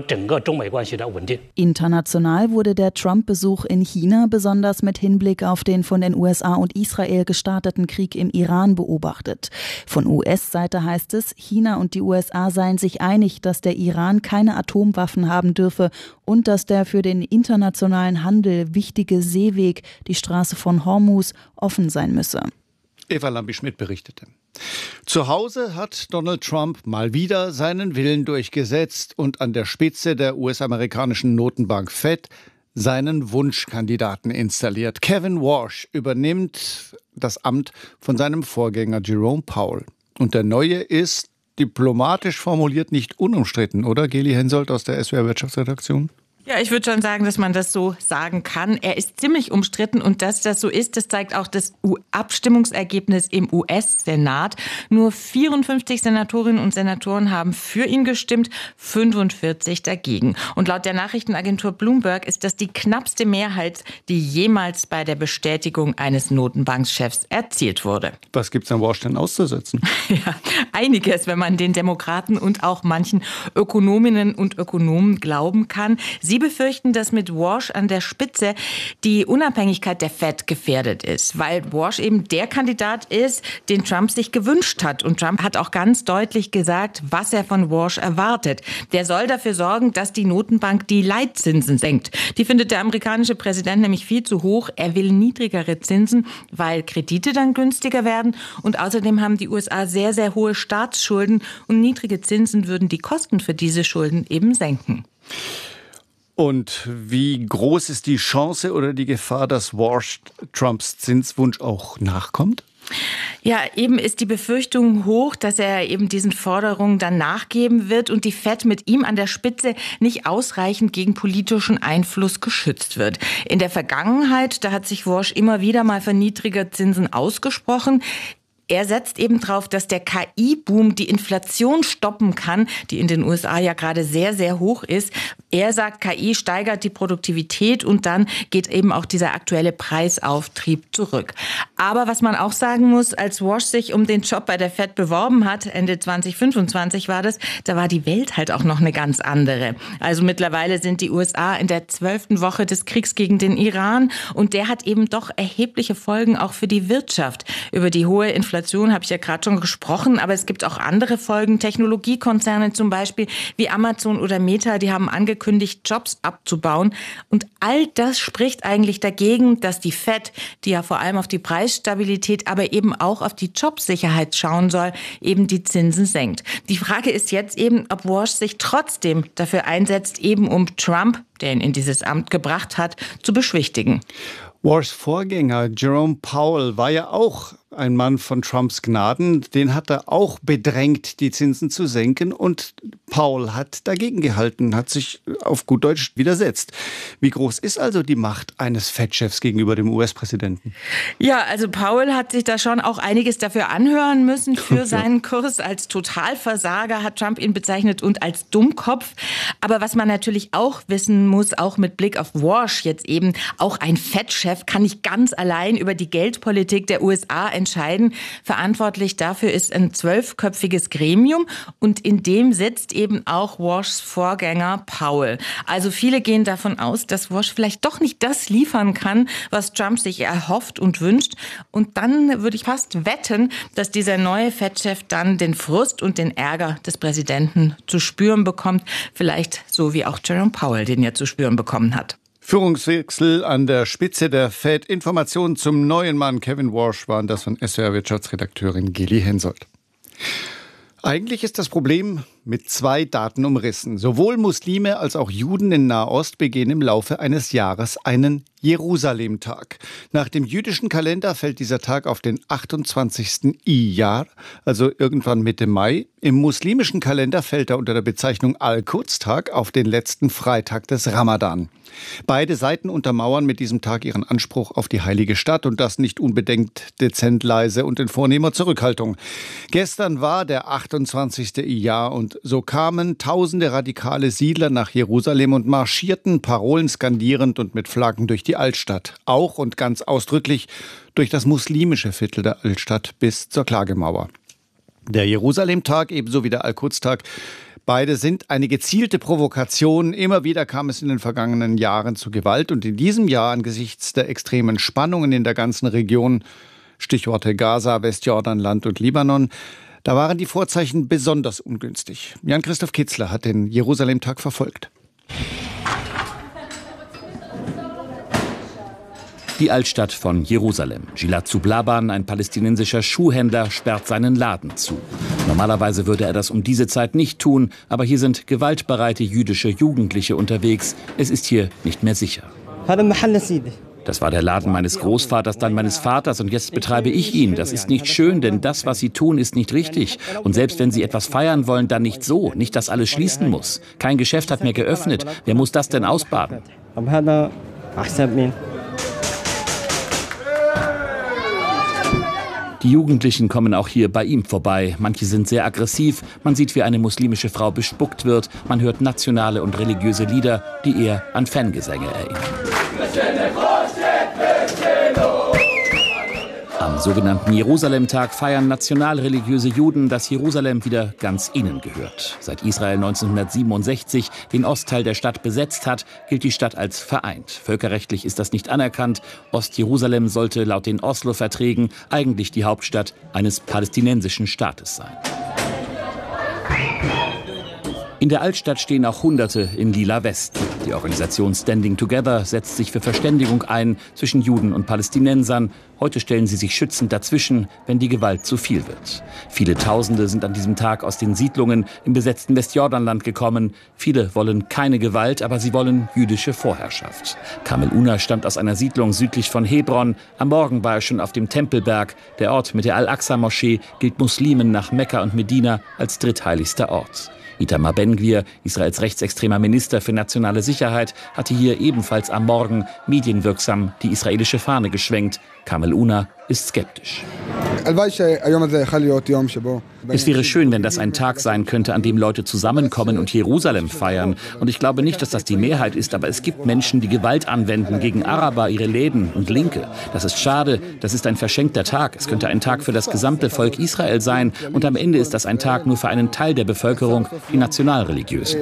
International wurde der Trump-Besuch in China besonders mit Hinblick auf den von den USA und Israel gestarteten Krieg im Iran beobachtet. Von US-Seite heißt es, China und die USA seien sich einig, dass der Iran keine Atomwaffen haben dürfe und dass der für den internationalen Handel wichtige Seeweg, die Straße von Hormuz, offen sein müsse. Eva Lambi-Schmidt berichtete. Zu Hause hat Donald Trump mal wieder seinen Willen durchgesetzt und an der Spitze der US-amerikanischen Notenbank Fed seinen Wunschkandidaten installiert. Kevin Warsh übernimmt das Amt von seinem Vorgänger Jerome Powell. Und der Neue ist diplomatisch formuliert nicht unumstritten, oder? Geli Hensoldt aus der SWR Wirtschaftsredaktion? Ja, ich würde schon sagen, dass man das so sagen kann. Er ist ziemlich umstritten und dass das so ist, das zeigt auch das Abstimmungsergebnis im US-Senat. Nur 54 Senatorinnen und Senatoren haben für ihn gestimmt, 45 dagegen. Und laut der Nachrichtenagentur Bloomberg ist das die knappste Mehrheit, die jemals bei der Bestätigung eines Notenbankchefs erzielt wurde. Was gibt's an Warsh denn auszusetzen? Ja, einiges, wenn man den Demokraten und auch manchen Ökonominnen und Ökonomen glauben kann. Sie befürchten, dass mit Warsh an der Spitze die Unabhängigkeit der Fed gefährdet ist, weil Warsh eben der Kandidat ist, den Trump sich gewünscht hat. Und Trump hat auch ganz deutlich gesagt, was er von Warsh erwartet. Der soll dafür sorgen, dass die Notenbank die Leitzinsen senkt. Die findet der amerikanische Präsident nämlich viel zu hoch. Er will niedrigere Zinsen, weil Kredite dann günstiger werden. Und außerdem haben die USA sehr, sehr hohe Staatsschulden. Und niedrige Zinsen würden die Kosten für diese Schulden eben senken. Und wie groß ist die Chance oder die Gefahr, dass Warsh Trumps Zinswunsch auch nachkommt? Ja, eben ist die Befürchtung hoch, dass er eben diesen Forderungen dann nachgeben wird und die Fed mit ihm an der Spitze nicht ausreichend gegen politischen Einfluss geschützt wird. In der Vergangenheit, da hat sich Warsh immer wieder mal für niedrige Zinsen ausgesprochen. Er setzt eben darauf, dass der KI-Boom die Inflation stoppen kann, die in den USA ja gerade sehr, sehr hoch ist. Er sagt, KI steigert die Produktivität und dann geht eben auch dieser aktuelle Preisauftrieb zurück. Aber was man auch sagen muss, als Warsh sich um den Job bei der Fed beworben hat, Ende 2025 war das, da war die Welt halt auch noch eine ganz andere. Also mittlerweile sind die USA in der 12. Woche des Kriegs gegen den Iran und der hat eben doch erhebliche Folgen auch für die Wirtschaft. Über die hohe Inflation habe ich ja gerade schon gesprochen, aber es gibt auch andere Folgen. Technologiekonzerne zum Beispiel wie Amazon oder Meta, die haben angekündigt, Jobs abzubauen. Und all das spricht eigentlich dagegen, dass die Fed, die ja vor allem auf die Preisstabilität, aber eben auch auf die Jobsicherheit schauen soll, eben die Zinsen senkt. Die Frage ist jetzt eben, ob Warsh sich trotzdem dafür einsetzt, eben um Trump, der ihn in dieses Amt gebracht hat, zu beschwichtigen. Warshs Vorgänger Jerome Powell war ja auch ein Mann von Trumps Gnaden, den hat er auch bedrängt, die Zinsen zu senken. Und Powell hat dagegen gehalten, hat sich auf gut Deutsch widersetzt. Wie groß ist also die Macht eines Fed-Chefs gegenüber dem US-Präsidenten? Ja, also Powell hat sich da schon auch einiges dafür anhören müssen für seinen Kurs. Als Totalversager hat Trump ihn bezeichnet und als Dummkopf. Aber was man natürlich auch wissen muss, auch mit Blick auf Walsh jetzt eben, auch ein Fed-Chef kann nicht ganz allein über die Geldpolitik der USA entscheiden. Verantwortlich dafür ist ein 12-köpfiges Gremium und in dem sitzt eben auch Walshs Vorgänger Powell. Also viele gehen davon aus, dass Walsh vielleicht doch nicht das liefern kann, was Trump sich erhofft und wünscht. Und dann würde ich fast wetten, dass dieser neue Fed-Chef dann den Frust und den Ärger des Präsidenten zu spüren bekommt. Vielleicht so wie auch Jerome Powell den ja zu spüren bekommen hat. Führungswechsel an der Spitze der Fed. Informationen zum neuen Mann Kevin Walsh waren das von SWR-Wirtschaftsredakteurin Geli Hensoldt. Eigentlich ist das Problem mit 2 Daten umrissen. Sowohl Muslime als auch Juden in Nahost begehen im Laufe eines Jahres einen Jerusalem-Tag. Nach dem jüdischen Kalender fällt dieser Tag auf den 28. Iyar, also irgendwann Mitte Mai. Im muslimischen Kalender fällt er unter der Bezeichnung Al-Quds-Tag auf den letzten Freitag des Ramadan. Beide Seiten untermauern mit diesem Tag ihren Anspruch auf die heilige Stadt und das nicht unbedingt dezent leise und in vornehmer Zurückhaltung. Gestern war der 28. Iyar und so kamen tausende radikale Siedler nach Jerusalem und marschierten, Parolen skandierend und mit Flaggen durch die Altstadt. Auch und ganz ausdrücklich durch das muslimische Viertel der Altstadt bis zur Klagemauer. Der Jerusalem-Tag ebenso wie der Al-Quds-Tag, beide sind eine gezielte Provokation. Immer wieder kam es in den vergangenen Jahren zu Gewalt und in diesem Jahr angesichts der extremen Spannungen in der ganzen Region, Stichworte Gaza, Westjordanland und Libanon, da waren die Vorzeichen besonders ungünstig. Jan-Christoph Kitzler hat den Jerusalem-Tag verfolgt. Die Altstadt von Jerusalem. Gilad Zublaban, ein palästinensischer Schuhhändler, sperrt seinen Laden zu. Normalerweise würde er das um diese Zeit nicht tun, aber hier sind gewaltbereite jüdische Jugendliche unterwegs. Es ist hier nicht mehr sicher. Das war der Laden meines Großvaters, dann meines Vaters und jetzt betreibe ich ihn. Das ist nicht schön, denn das, was sie tun, ist nicht richtig. Und selbst wenn sie etwas feiern wollen, dann nicht so. Nicht, dass alles schließen muss. Kein Geschäft hat mehr geöffnet. Wer muss das denn ausbaden? Die Jugendlichen kommen auch hier bei ihm vorbei. Manche sind sehr aggressiv. Man sieht, wie eine muslimische Frau bespuckt wird. Man hört nationale und religiöse Lieder, die eher an Fangesänge erinnern. Am sogenannten Jerusalem-Tag feiern nationalreligiöse Juden, dass Jerusalem wieder ganz ihnen gehört. Seit Israel 1967 den Ostteil der Stadt besetzt hat, gilt die Stadt als vereint. Völkerrechtlich ist das nicht anerkannt. Ostjerusalem sollte laut den Oslo-Verträgen eigentlich die Hauptstadt eines palästinensischen Staates sein. In der Altstadt stehen auch Hunderte in Lila West. Die Organisation Standing Together setzt sich für Verständigung ein zwischen Juden und Palästinensern. Heute stellen sie sich schützend dazwischen, wenn die Gewalt zu viel wird. Viele Tausende sind an diesem Tag aus den Siedlungen im besetzten Westjordanland gekommen. Viele wollen keine Gewalt, aber sie wollen jüdische Vorherrschaft. Kamel Una stammt aus einer Siedlung südlich von Hebron. Am Morgen war er schon auf dem Tempelberg. Der Ort mit der Al-Aqsa-Moschee gilt Muslimen nach Mekka und Medina als drittheiligster Ort. Itamar Ben-Gvir, Israels rechtsextremer Minister für nationale Sicherheit, hatte hier ebenfalls am Morgen medienwirksam die israelische Fahne geschwenkt. Kamel Una ist skeptisch. Es wäre schön, wenn das ein Tag sein könnte, an dem Leute zusammenkommen und Jerusalem feiern. Und ich glaube nicht, dass das die Mehrheit ist, aber es gibt Menschen, die Gewalt anwenden gegen Araber, ihre Läden und Linke. Das ist schade, das ist ein verschenkter Tag. Es könnte ein Tag für das gesamte Volk Israel sein. Und am Ende ist das ein Tag nur für einen Teil der Bevölkerung, die Nationalreligiösen.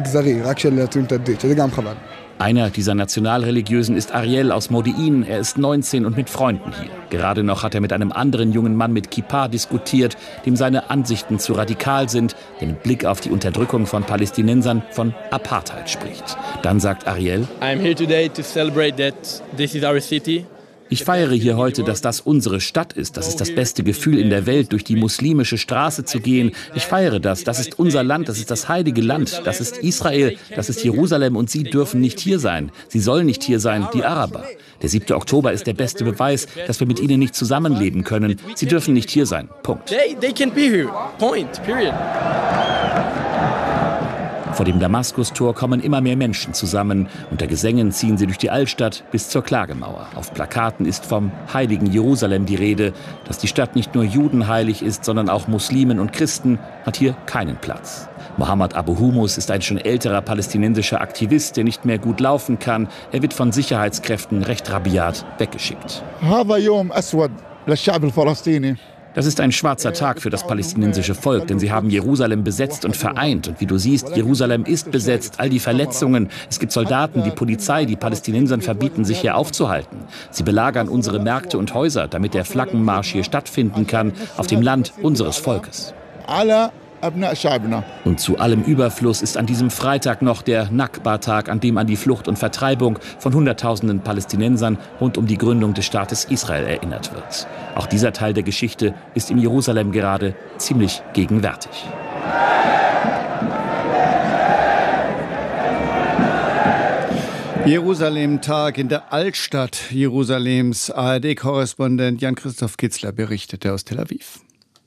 Einer dieser Nationalreligiösen ist Ariel aus Modi'in. Er ist 19 und mit Freunden hier. Gerade noch hat er mit einem anderen jungen Mann mit Kippa diskutiert, dem seine Ansichten zu radikal sind, der mit Blick auf die Unterdrückung von Palästinensern von Apartheid spricht. Dann sagt Ariel: I'm here today to celebrate that this is our city. Ich feiere hier heute, dass das unsere Stadt ist. Das ist das beste Gefühl in der Welt, durch die muslimische Straße zu gehen. Ich feiere das. Das ist unser Land, das ist das heilige Land. Das ist Israel, das ist Jerusalem und sie dürfen nicht hier sein. Sie sollen nicht hier sein, die Araber. Der 7. Oktober ist der beste Beweis, dass wir mit ihnen nicht zusammenleben können. Sie dürfen nicht hier sein. Punkt. They can be here. Point. Period. Vor dem Damaskustor kommen immer mehr Menschen zusammen. Unter Gesängen ziehen sie durch die Altstadt bis zur Klagemauer. Auf Plakaten ist vom heiligen Jerusalem die Rede. Dass die Stadt nicht nur Juden heilig ist, sondern auch Muslimen und Christen, hat hier keinen Platz. Mohammed Abu Humus ist ein schon älterer palästinensischer Aktivist, der nicht mehr gut laufen kann. Er wird von Sicherheitskräften recht rabiat weggeschickt. Das ist ein schwarzer Tag für das palästinensische Volk, denn sie haben Jerusalem besetzt und vereint. Und wie du siehst, Jerusalem ist besetzt, all die Verletzungen. Es gibt Soldaten, die Polizei, die Palästinensern verbieten, sich hier aufzuhalten. Sie belagern unsere Märkte und Häuser, damit der Flaggenmarsch hier stattfinden kann, auf dem Land unseres Volkes. Und zu allem Überfluss ist an diesem Freitag noch der Nakba-Tag, an dem an die Flucht und Vertreibung von Hunderttausenden Palästinensern rund um die Gründung des Staates Israel erinnert wird. Auch dieser Teil der Geschichte ist in Jerusalem gerade ziemlich gegenwärtig. Jerusalem-Tag in der Altstadt Jerusalems. ARD-Korrespondent Jan-Christoph Kitzler berichtete aus Tel Aviv.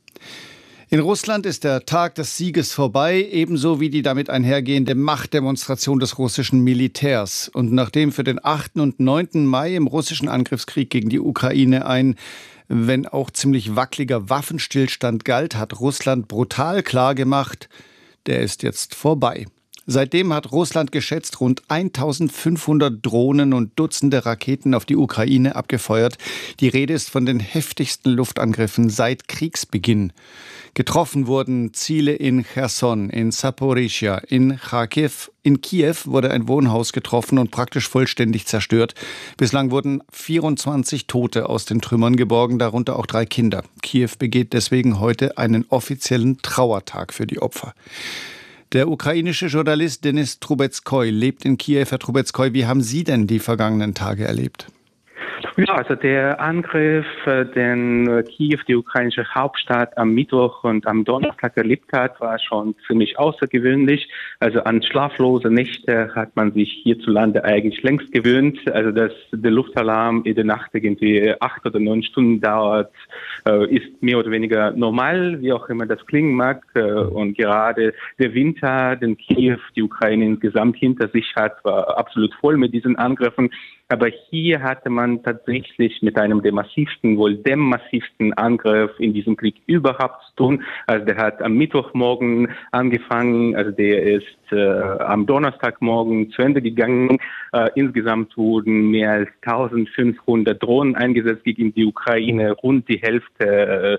In Russland ist der Tag des Sieges vorbei, ebenso wie die damit einhergehende Machtdemonstration des russischen Militärs. Und nachdem für den 8. und 9. Mai im russischen Angriffskrieg gegen die Ukraine ein, wenn auch ziemlich wackeliger Waffenstillstand galt, hat Russland brutal klargemacht, der ist jetzt vorbei. Seitdem hat Russland geschätzt rund 1500 Drohnen und Dutzende Raketen auf die Ukraine abgefeuert. Die Rede ist von den heftigsten Luftangriffen seit Kriegsbeginn. Getroffen wurden Ziele in Cherson, in Saporischschja, in Charkiw. In Kiew wurde ein Wohnhaus getroffen und praktisch vollständig zerstört. Bislang wurden 24 Tote aus den Trümmern geborgen, darunter auch 3 Kinder. Kiew begeht deswegen heute einen offiziellen Trauertag für die Opfer. Der ukrainische Journalist Denis Trubetskoy lebt in Kiew. Herr Trubetskoy, wie haben Sie denn die vergangenen Tage erlebt? Ja, also der Angriff, den Kiew, die ukrainische Hauptstadt, am Mittwoch und am Donnerstag erlebt hat, war schon ziemlich außergewöhnlich. Also an schlaflose Nächte hat man sich hierzulande eigentlich längst gewöhnt. Also dass der Luftalarm in der Nacht irgendwie 8 oder 9 Stunden dauert, ist mehr oder weniger normal, wie auch immer das klingen mag. Und gerade der Winter, den Kiew, die Ukraine insgesamt hinter sich hat, war absolut voll mit diesen Angriffen. Aber hier hatte man tatsächlich mit einem der massivsten, wohl dem massivsten Angriff in diesem Krieg überhaupt zu tun. Also der hat am Mittwochmorgen angefangen, also der ist am Donnerstagmorgen zu Ende gegangen. Insgesamt wurden mehr als 1500 Drohnen eingesetzt gegen die Ukraine. Rund die Hälfte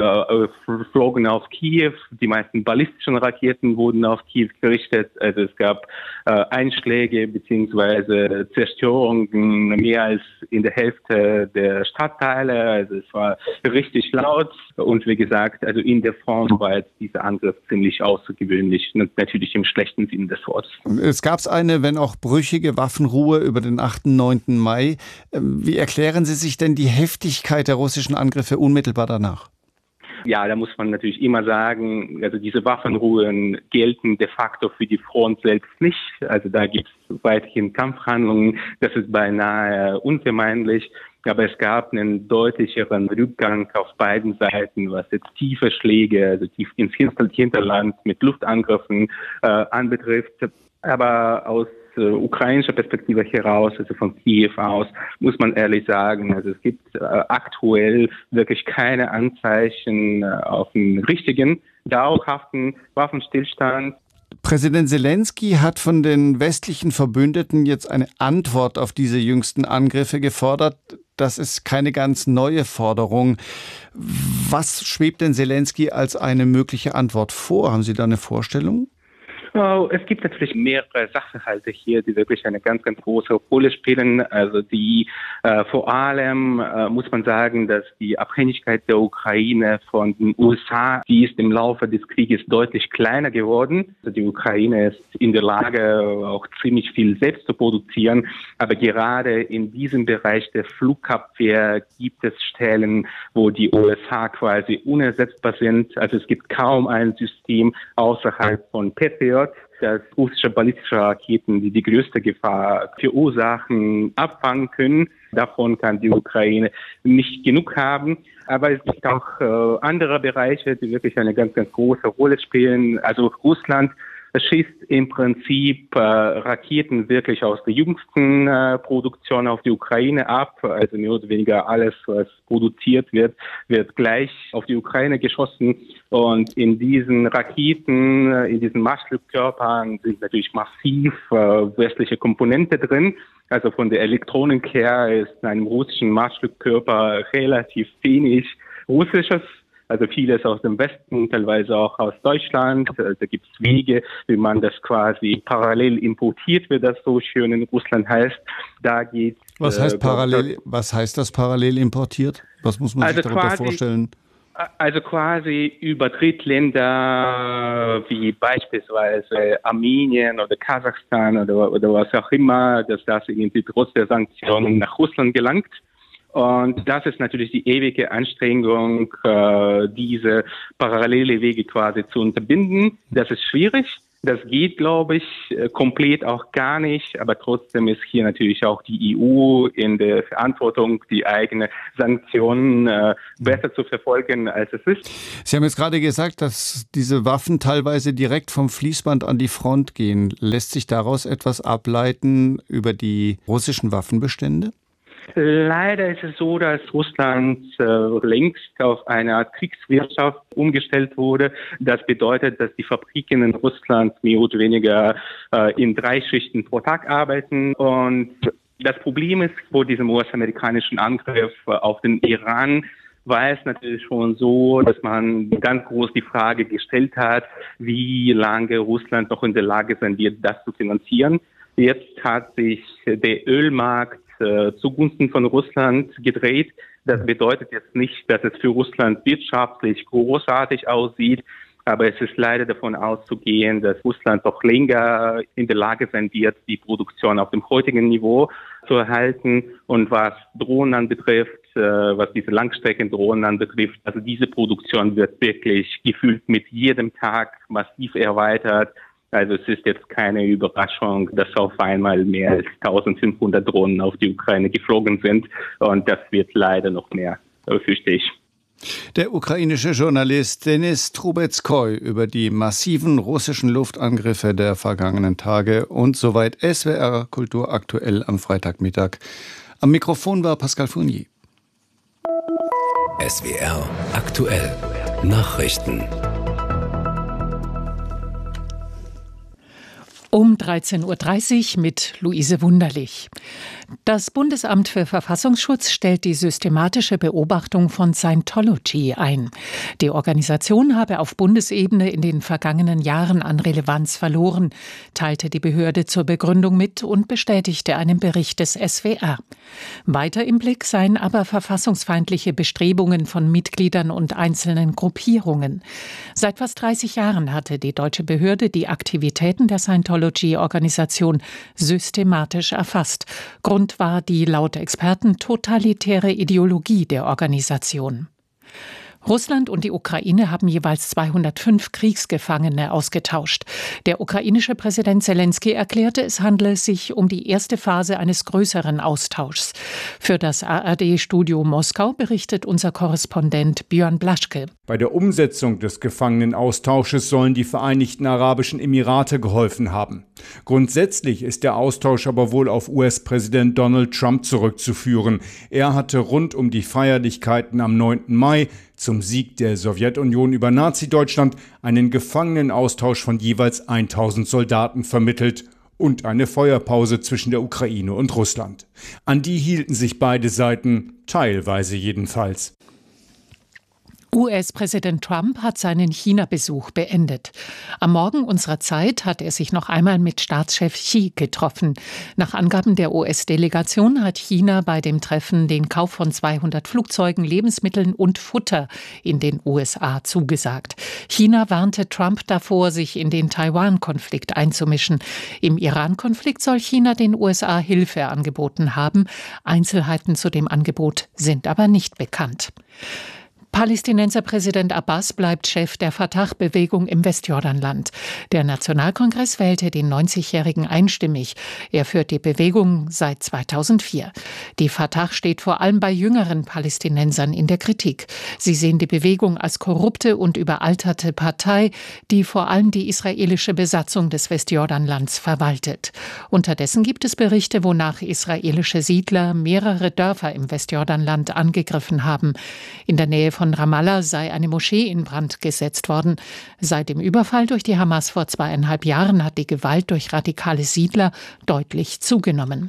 flogen auf Kiew. Die meisten ballistischen Raketen wurden auf Kiew gerichtet. Also es gab Einschläge bzw. Zerstörungen mehr als in der Hälfte der Stadtteile. Also es war richtig laut. Und wie gesagt, also in der Form war jetzt dieser Angriff ziemlich außergewöhnlich. Und natürlich im schlechten Sinne des Wortes. Es gab eine, wenn auch brüchige Waffenruhe über den 8. und 9. Mai. Wie erklären Sie sich denn die Heftigkeit der russischen Angriffe unmittelbar danach? Ja, da muss man natürlich immer sagen, also diese Waffenruhen gelten de facto für die Front selbst nicht. Also da gibt es weiterhin Kampfhandlungen. Das ist beinahe unvermeidlich. Aber es gab einen deutlicheren Rückgang auf beiden Seiten, was jetzt tiefe Schläge, also tief ins Hinterland mit Luftangriffen anbetrifft. Aber aus ukrainischer Perspektive heraus, also von Kiew aus, muss man ehrlich sagen, also es gibt aktuell wirklich keine Anzeichen auf einen richtigen, dauerhaften Waffenstillstand. Präsident Zelensky hat von den westlichen Verbündeten jetzt eine Antwort auf diese jüngsten Angriffe gefordert. Das ist keine ganz neue Forderung. Was schwebt denn Zelensky als eine mögliche Antwort vor? Haben Sie da eine Vorstellung? Es gibt natürlich mehrere Sachverhalte hier, die wirklich eine ganz, ganz große Rolle spielen. Also die vor allem muss man sagen, dass die Abhängigkeit der Ukraine von den USA, die ist im Laufe des Krieges deutlich kleiner geworden. Also die Ukraine ist in der Lage, auch ziemlich viel selbst zu produzieren. Aber gerade in diesem Bereich der Flugabwehr gibt es Stellen, wo die USA quasi unersetzbar sind. Also es gibt kaum ein System außerhalb von Patriot, dass russische ballistische Raketen, die die größte Gefahr verursachen, abfangen können. Davon kann die Ukraine nicht genug haben. Aber es gibt auch andere Bereiche, die wirklich eine ganz, ganz große Rolle spielen. Also Russland schießt im Prinzip Raketen wirklich aus der jüngsten Produktion auf die Ukraine ab. Also mehr oder weniger alles, was produziert wird, wird gleich auf die Ukraine geschossen. Und in diesen Raketen, in diesen Marschflugkörpern sind natürlich massiv westliche Komponente drin. Also von der Elektronik her ist in einem russischen Marschflugkörper relativ wenig Russisches. Also vieles aus dem Westen, teilweise auch aus Deutschland. Da gibt es Wege, wie man das quasi parallel importiert, wie das so schön in Russland heißt. Da geht Was heißt parallel? Was heißt das parallel importiert? Was muss man sich darunter vorstellen? Also quasi über Drittländer wie beispielsweise Armenien oder Kasachstan oder was auch immer, dass das irgendwie trotz der Sanktionen nach Russland gelangt. Und das ist natürlich die ewige Anstrengung, diese parallele Wege quasi zu unterbinden. Das ist schwierig. Das geht, glaube ich, komplett auch gar nicht. Aber trotzdem ist hier natürlich auch die EU in der Verantwortung, die eigenen Sanktionen besser zu verfolgen, als es ist. Sie haben jetzt gerade gesagt, dass diese Waffen teilweise direkt vom Fließband an die Front gehen. Lässt sich daraus etwas ableiten über die russischen Waffenbestände? Leider ist es so, dass Russland längst auf eine Art Kriegswirtschaft umgestellt wurde. Das bedeutet, dass die Fabriken in Russland mehr oder weniger in 3 Schichten pro Tag arbeiten. Und das Problem ist, vor diesem US-amerikanischen Angriff auf den Iran war es natürlich schon so, dass man ganz groß die Frage gestellt hat, wie lange Russland noch in der Lage sein wird, das zu finanzieren. Jetzt hat sich der Ölmarkt zugunsten von Russland gedreht. Das bedeutet jetzt nicht, dass es für Russland wirtschaftlich großartig aussieht, aber es ist leider davon auszugehen, dass Russland doch länger in der Lage sein wird, die Produktion auf dem heutigen Niveau zu erhalten. Und was Drohnen anbetrifft, was diese Langstreckendrohnen anbetrifft, also diese Produktion wird wirklich gefühlt mit jedem Tag massiv erweitert. Also es ist jetzt keine Überraschung, dass auf einmal mehr als 1500 Drohnen auf die Ukraine geflogen sind. Und das wird leider noch mehr, fürchte ich. Der ukrainische Journalist Denis Trubetskoy über die massiven russischen Luftangriffe der vergangenen Tage und soweit SWR Kultur aktuell am Freitagmittag. Am Mikrofon war Pascal Fournier. SWR aktuell Nachrichten. Um 13.30 Uhr mit Luise Wunderlich. Das Bundesamt für Verfassungsschutz stellt die systematische Beobachtung von Scientology ein. Die Organisation habe auf Bundesebene in den vergangenen Jahren an Relevanz verloren, teilte die Behörde zur Begründung mit und bestätigte einen Bericht des SWR. Weiter im Blick seien aber verfassungsfeindliche Bestrebungen von Mitgliedern und einzelnen Gruppierungen. Seit fast 30 Jahren hatte die deutsche Behörde die Aktivitäten der Scientology-Organisation systematisch erfasst. Grund war die laut Experten totalitäre Ideologie der Organisation. Russland und die Ukraine haben jeweils 205 Kriegsgefangene ausgetauscht. Der ukrainische Präsident Zelensky erklärte, es handle sich um die erste Phase eines größeren Austauschs. Für das ARD-Studio Moskau berichtet unser Korrespondent Björn Blaschke. Bei der Umsetzung des Gefangenenaustausches sollen die Vereinigten Arabischen Emirate geholfen haben. Grundsätzlich ist der Austausch aber wohl auf US-Präsident Donald Trump zurückzuführen. Er hatte rund um die Feierlichkeiten am 9. Mai zum Sieg der Sowjetunion über Nazi-Deutschland einen Gefangenenaustausch von jeweils 1000 Soldaten vermittelt und eine Feuerpause zwischen der Ukraine und Russland. An die hielten sich beide Seiten, teilweise jedenfalls. US-Präsident Trump hat seinen China-Besuch beendet. Am Morgen unserer Zeit hat er sich noch einmal mit Staatschef Xi getroffen. Nach Angaben der US-Delegation hat China bei dem Treffen den Kauf von 200 Flugzeugen, Lebensmitteln und Futter in den USA zugesagt. China warnte Trump davor, sich in den Taiwan-Konflikt einzumischen. Im Iran-Konflikt soll China den USA Hilfe angeboten haben. Einzelheiten zu dem Angebot sind aber nicht bekannt. Palästinenser Präsident Abbas bleibt Chef der Fatah-Bewegung im Westjordanland. Der Nationalkongress wählte den 90-Jährigen einstimmig. Er führt die Bewegung seit 2004. Die Fatah steht vor allem bei jüngeren Palästinensern in der Kritik. Sie sehen die Bewegung als korrupte und überalterte Partei, die vor allem die israelische Besatzung des Westjordanlands verwaltet. Unterdessen gibt es Berichte, wonach israelische Siedler mehrere Dörfer im Westjordanland angegriffen haben. In der Nähe von Ramallah sei eine Moschee in Brand gesetzt worden. Seit dem Überfall durch die Hamas vor 2,5 Jahren hat die Gewalt durch radikale Siedler deutlich zugenommen.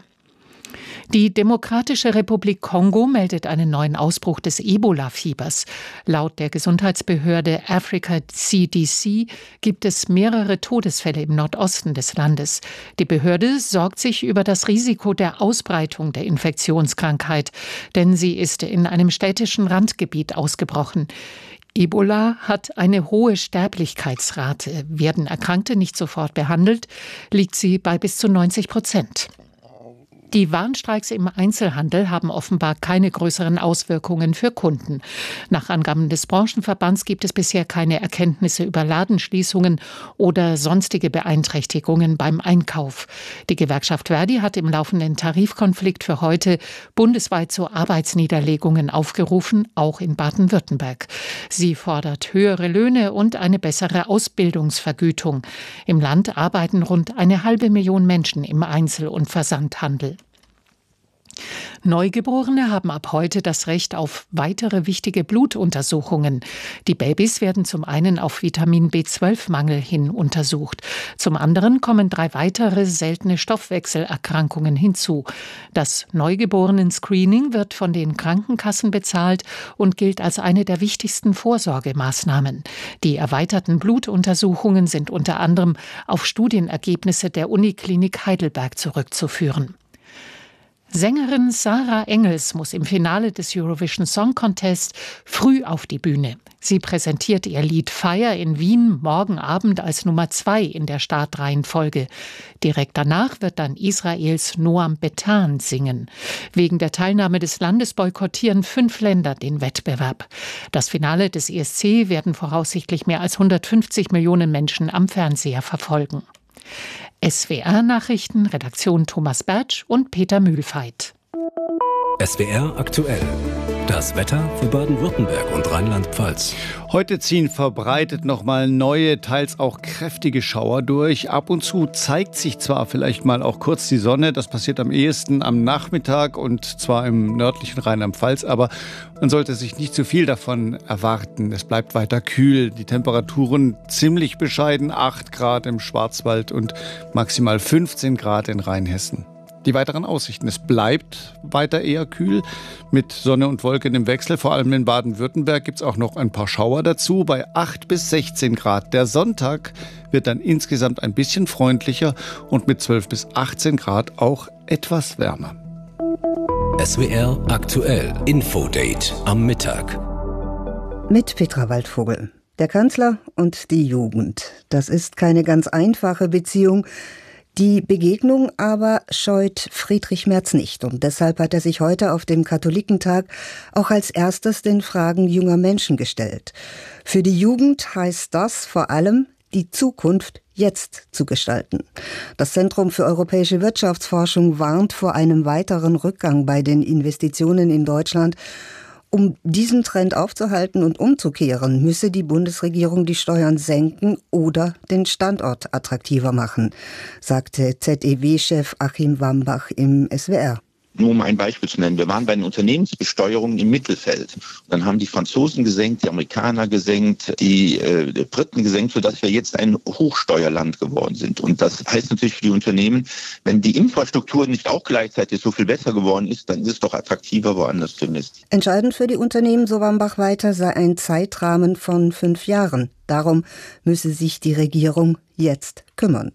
Die Demokratische Republik Kongo meldet einen neuen Ausbruch des Ebola-Fiebers. Laut der Gesundheitsbehörde Africa CDC gibt es mehrere Todesfälle im Nordosten des Landes. Die Behörde sorgt sich über das Risiko der Ausbreitung der Infektionskrankheit, denn sie ist in einem städtischen Randgebiet ausgebrochen. Ebola hat eine hohe Sterblichkeitsrate. Werden Erkrankte nicht sofort behandelt, liegt sie bei bis zu 90%. Die Warnstreiks im Einzelhandel haben offenbar keine größeren Auswirkungen für Kunden. Nach Angaben des Branchenverbands gibt es bisher keine Erkenntnisse über Ladenschließungen oder sonstige Beeinträchtigungen beim Einkauf. Die Gewerkschaft Verdi hat im laufenden Tarifkonflikt für heute bundesweit zu Arbeitsniederlegungen aufgerufen, auch in Baden-Württemberg. Sie fordert höhere Löhne und eine bessere Ausbildungsvergütung. Im Land arbeiten rund 500.000 Menschen im Einzel- und Versandhandel. Neugeborene haben ab heute das Recht auf weitere wichtige Blutuntersuchungen. Die Babys werden zum einen auf Vitamin B12-Mangel hin untersucht. Zum anderen kommen 3 weitere seltene Stoffwechselerkrankungen hinzu. Das Neugeborenen-Screening wird von den Krankenkassen bezahlt und gilt als eine der wichtigsten Vorsorgemaßnahmen. Die erweiterten Blutuntersuchungen sind unter anderem auf Studienergebnisse der Uniklinik Heidelberg zurückzuführen. Sängerin Sarah Engels muss im Finale des Eurovision Song Contest früh auf die Bühne. Sie präsentiert ihr Lied Fire in Wien morgen Abend als Nummer 2 in der Startreihenfolge. Direkt danach wird dann Israels Noam Betan singen. Wegen der Teilnahme des Landes boykottieren 5 Länder den Wettbewerb. Das Finale des ESC werden voraussichtlich mehr als 150 Millionen Menschen am Fernseher verfolgen. SWR-Nachrichten, Redaktion Thomas Bertsch und Peter Mühlfeit. SWR aktuell. Das Wetter für Baden-Württemberg und Rheinland-Pfalz. Heute ziehen verbreitet nochmal neue, teils auch kräftige Schauer durch. Ab und zu zeigt sich zwar vielleicht mal auch kurz die Sonne, das passiert am ehesten am Nachmittag und zwar im nördlichen Rheinland-Pfalz, aber man sollte sich nicht zu viel davon erwarten. Es bleibt weiter kühl, die Temperaturen ziemlich bescheiden, 8 Grad im Schwarzwald und maximal 15 Grad in Rheinhessen. Die weiteren Aussichten. Es bleibt weiter eher kühl mit Sonne und Wolken im Wechsel. Vor allem in Baden-Württemberg gibt es auch noch ein paar Schauer dazu bei 8 bis 16 Grad. Der Sonntag wird dann insgesamt ein bisschen freundlicher und mit 12 bis 18 Grad auch etwas wärmer. SWR aktuell. Infodate am Mittag. Mit Petra Waldvogel. Der Kanzler und die Jugend. Das ist keine ganz einfache Beziehung. Die Begegnung aber scheut Friedrich Merz nicht und deshalb hat er sich heute auf dem Katholikentag auch als erstes den Fragen junger Menschen gestellt. Für die Jugend heißt das vor allem, die Zukunft jetzt zu gestalten. Das Zentrum für europäische Wirtschaftsforschung warnt vor einem weiteren Rückgang bei den Investitionen in Deutschland. Um diesen Trend aufzuhalten und umzukehren, müsse die Bundesregierung die Steuern senken oder den Standort attraktiver machen, sagte ZEW-Chef Achim Wambach im SWR. Nur um ein Beispiel zu nennen, wir waren bei den Unternehmensbesteuerungen im Mittelfeld. Dann haben die Franzosen gesenkt, die Amerikaner gesenkt, die Briten gesenkt, sodass wir jetzt ein Hochsteuerland geworden sind. Und das heißt natürlich für die Unternehmen, wenn die Infrastruktur nicht auch gleichzeitig so viel besser geworden ist, dann ist es doch attraktiver, woanders zu investieren. Entscheidend für die Unternehmen, so Wambach weiter, sei ein Zeitrahmen von 5 Jahren. Darum müsse sich die Regierung jetzt kümmern.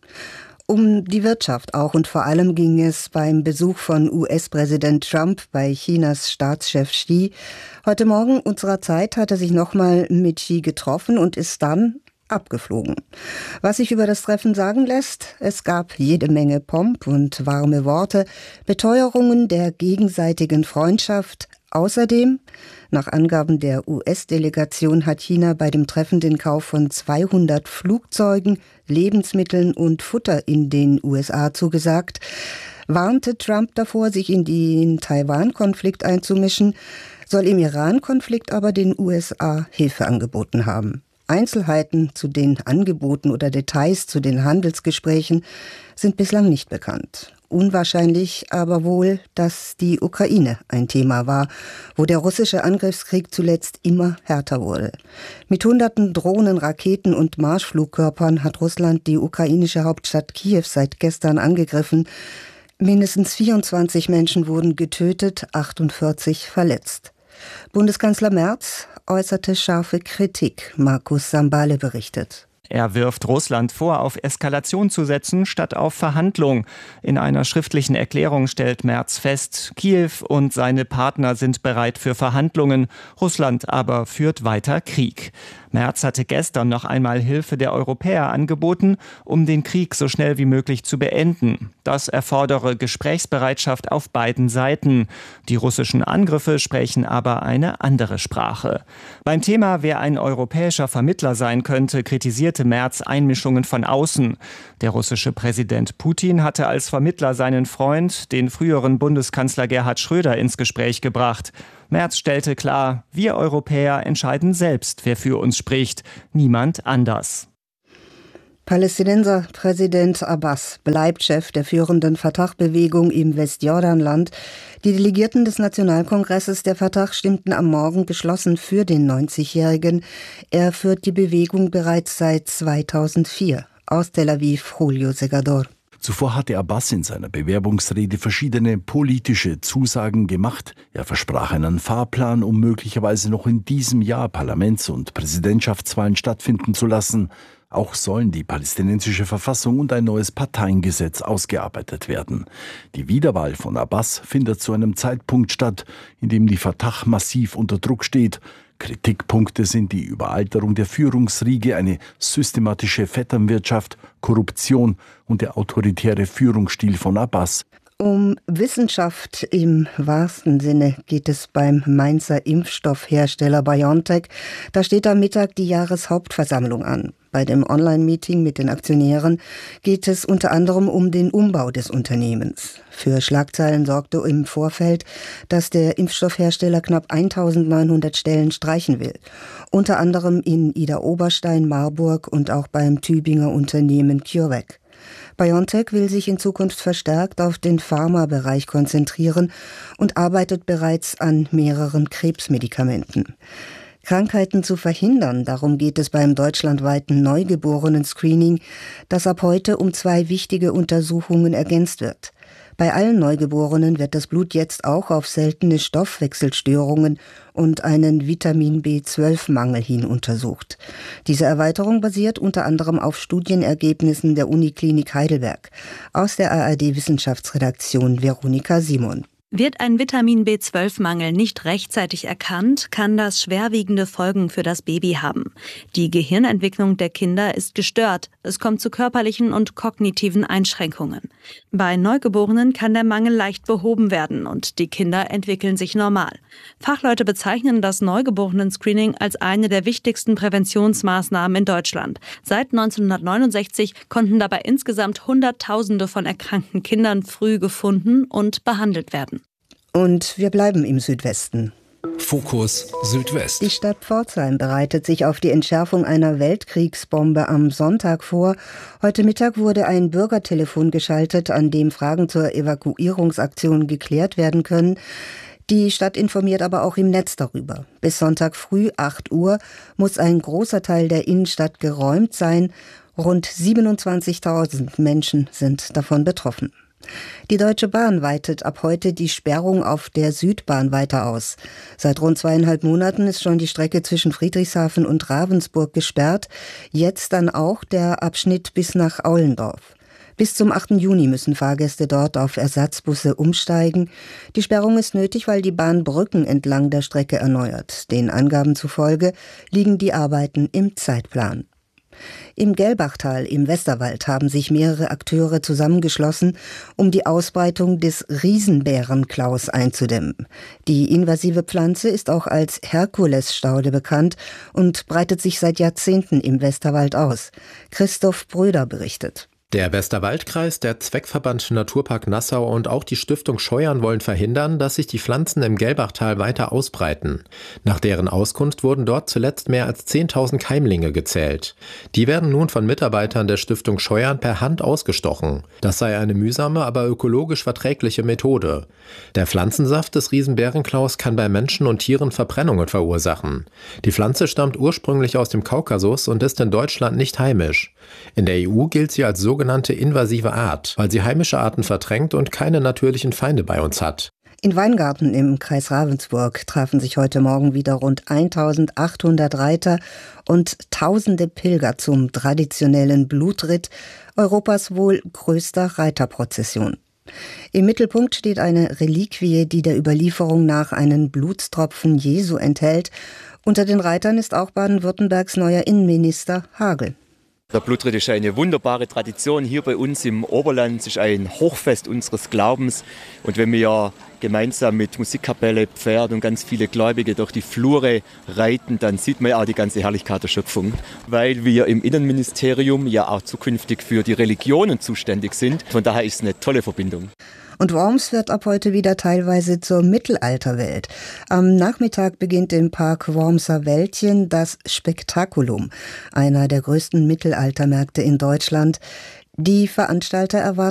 Um die Wirtschaft auch und vor allem ging es beim Besuch von US-Präsident Trump bei Chinas Staatschef Xi. Heute Morgen unserer Zeit hat er sich nochmal mit Xi getroffen und ist dann abgeflogen. Was sich über das Treffen sagen lässt, es gab jede Menge Pomp und warme Worte, Beteuerungen der gegenseitigen Freundschaft. Außerdem, nach Angaben der US-Delegation, hat China bei dem Treffen den Kauf von 200 Flugzeugen, Lebensmitteln und Futter in den USA zugesagt, warnte Trump davor, sich in den Taiwan-Konflikt einzumischen, soll im Iran-Konflikt aber den USA Hilfe angeboten haben. Einzelheiten zu den Angeboten oder Details zu den Handelsgesprächen sind bislang nicht bekannt. Unwahrscheinlich aber wohl, dass die Ukraine ein Thema war, wo der russische Angriffskrieg zuletzt immer härter wurde. Mit hunderten Drohnen, Raketen und Marschflugkörpern hat Russland die ukrainische Hauptstadt Kiew seit gestern angegriffen. Mindestens 24 Menschen wurden getötet, 48 verletzt. Bundeskanzler Merz äußerte scharfe Kritik. Markus Sambale berichtet. Er wirft Russland vor, auf Eskalation zu setzen, statt auf Verhandlung. In einer schriftlichen Erklärung stellt Merz fest, Kiew und seine Partner sind bereit für Verhandlungen, Russland aber führt weiter Krieg. Merz hatte gestern noch einmal Hilfe der Europäer angeboten, um den Krieg so schnell wie möglich zu beenden. Das erfordere Gesprächsbereitschaft auf beiden Seiten. Die russischen Angriffe sprechen aber eine andere Sprache. Beim Thema, wer ein europäischer Vermittler sein könnte, kritisierte Merz Einmischungen von außen. Der russische Präsident Putin hatte als Vermittler seinen Freund, den früheren Bundeskanzler Gerhard Schröder, ins Gespräch gebracht. Merz stellte klar, wir Europäer entscheiden selbst, wer für uns spricht, niemand anders. Palästinenser Präsident Abbas bleibt Chef der führenden Fatah-Bewegung im Westjordanland. Die Delegierten des Nationalkongresses der Fatah stimmten am Morgen beschlossen für den 90-Jährigen. Er führt die Bewegung bereits seit 2004. Aus Tel Aviv, Julio Segador. Zuvor hatte Abbas in seiner Bewerbungsrede verschiedene politische Zusagen gemacht. Er versprach einen Fahrplan, um möglicherweise noch in diesem Jahr Parlaments- und Präsidentschaftswahlen stattfinden zu lassen. Auch sollen die palästinensische Verfassung und ein neues Parteiengesetz ausgearbeitet werden. Die Wiederwahl von Abbas findet zu einem Zeitpunkt statt, in dem die Fatah massiv unter Druck steht. Kritikpunkte sind die Überalterung der Führungsriege, eine systematische Vetternwirtschaft, Korruption und der autoritäre Führungsstil von Abbas. Um Wissenschaft im wahrsten Sinne geht es beim Mainzer Impfstoffhersteller BioNTech. Da steht am Mittag die Jahreshauptversammlung an. Bei dem Online-Meeting mit den Aktionären geht es unter anderem um den Umbau des Unternehmens. Für Schlagzeilen sorgte im Vorfeld, dass der Impfstoffhersteller knapp 1900 Stellen streichen will. Unter anderem in Idar-Oberstein, Marburg und auch beim Tübinger Unternehmen CureVac. BioNTech will sich in Zukunft verstärkt auf den Pharmabereich konzentrieren und arbeitet bereits an mehreren Krebsmedikamenten. Krankheiten zu verhindern, darum geht es beim deutschlandweiten Neugeborenen-Screening, das ab heute um 2 wichtige Untersuchungen ergänzt wird. Bei allen Neugeborenen wird das Blut jetzt auch auf seltene Stoffwechselstörungen und einen Vitamin-B12-Mangel hin untersucht. Diese Erweiterung basiert unter anderem auf Studienergebnissen der Uniklinik Heidelberg. Aus der ARD-Wissenschaftsredaktion Veronika Simon. Wird ein Vitamin-B12-Mangel nicht rechtzeitig erkannt, kann das schwerwiegende Folgen für das Baby haben. Die Gehirnentwicklung der Kinder ist gestört. Es kommt zu körperlichen und kognitiven Einschränkungen. Bei Neugeborenen kann der Mangel leicht behoben werden und die Kinder entwickeln sich normal. Fachleute bezeichnen das Neugeborenen-Screening als eine der wichtigsten Präventionsmaßnahmen in Deutschland. Seit 1969 konnten dabei insgesamt Hunderttausende von erkrankten Kindern früh gefunden und behandelt werden. Und wir bleiben im Südwesten. Fokus Südwest. Die Stadt Pforzheim bereitet sich auf die Entschärfung einer Weltkriegsbombe am Sonntag vor. Heute Mittag wurde ein Bürgertelefon geschaltet, an dem Fragen zur Evakuierungsaktion geklärt werden können. Die Stadt informiert aber auch im Netz darüber. Bis Sonntag früh 8 Uhr muss ein großer Teil der Innenstadt geräumt sein. Rund 27.000 Menschen sind davon betroffen. Die Deutsche Bahn weitet ab heute die Sperrung auf der Südbahn weiter aus. Seit rund 2,5 Monaten ist schon die Strecke zwischen Friedrichshafen und Ravensburg gesperrt. Jetzt dann auch der Abschnitt bis nach Aulendorf. Bis zum 8. Juni müssen Fahrgäste dort auf Ersatzbusse umsteigen. Die Sperrung ist nötig, weil die Bahn Brücken entlang der Strecke erneuert. Den Angaben zufolge liegen die Arbeiten im Zeitplan. Im Gelbachtal im Westerwald haben sich mehrere Akteure zusammengeschlossen, um die Ausbreitung des Riesenbärenklaus einzudämmen. Die invasive Pflanze ist auch als Herkulesstaude bekannt und breitet sich seit Jahrzehnten im Westerwald aus. Christoph Bröder berichtet. Der Westerwaldkreis, der Zweckverband Naturpark Nassau und auch die Stiftung Scheuern wollen verhindern, dass sich die Pflanzen im Gelbachtal weiter ausbreiten. Nach deren Auskunft wurden dort zuletzt mehr als 10.000 Keimlinge gezählt. Die werden nun von Mitarbeitern der Stiftung Scheuern per Hand ausgestochen. Das sei eine mühsame, aber ökologisch verträgliche Methode. Der Pflanzensaft des Riesenbärenklaus kann bei Menschen und Tieren Verbrennungen verursachen. Die Pflanze stammt ursprünglich aus dem Kaukasus und ist in Deutschland nicht heimisch. In der EU gilt sie als sogenannte invasive Art, weil sie heimische Arten verdrängt und keine natürlichen Feinde bei uns hat. In Weingarten im Kreis Ravensburg trafen sich heute Morgen wieder rund 1.800 Reiter und tausende Pilger zum traditionellen Blutritt, Europas wohl größter Reiterprozession. Im Mittelpunkt steht eine Reliquie, die der Überlieferung nach einen Blutstropfen Jesu enthält. Unter den Reitern ist auch Baden-Württembergs neuer Innenminister Hagel. Der Blutritt ist eine wunderbare Tradition hier bei uns im Oberland. Es ist ein Hochfest unseres Glaubens. Und wenn wir gemeinsam mit Musikkapelle, Pferd und ganz viele Gläubige durch die Flure reiten, dann sieht man ja auch die ganze Herrlichkeit der Schöpfung. Weil wir im Innenministerium ja auch zukünftig für die Religionen zuständig sind. Von daher ist es eine tolle Verbindung. Und Worms wird ab heute wieder teilweise zur Mittelalterwelt. Am Nachmittag beginnt im Park Wormser Wäldchen das Spektakulum, einer der größten Mittelaltermärkte in Deutschland. Die Veranstalter erwarten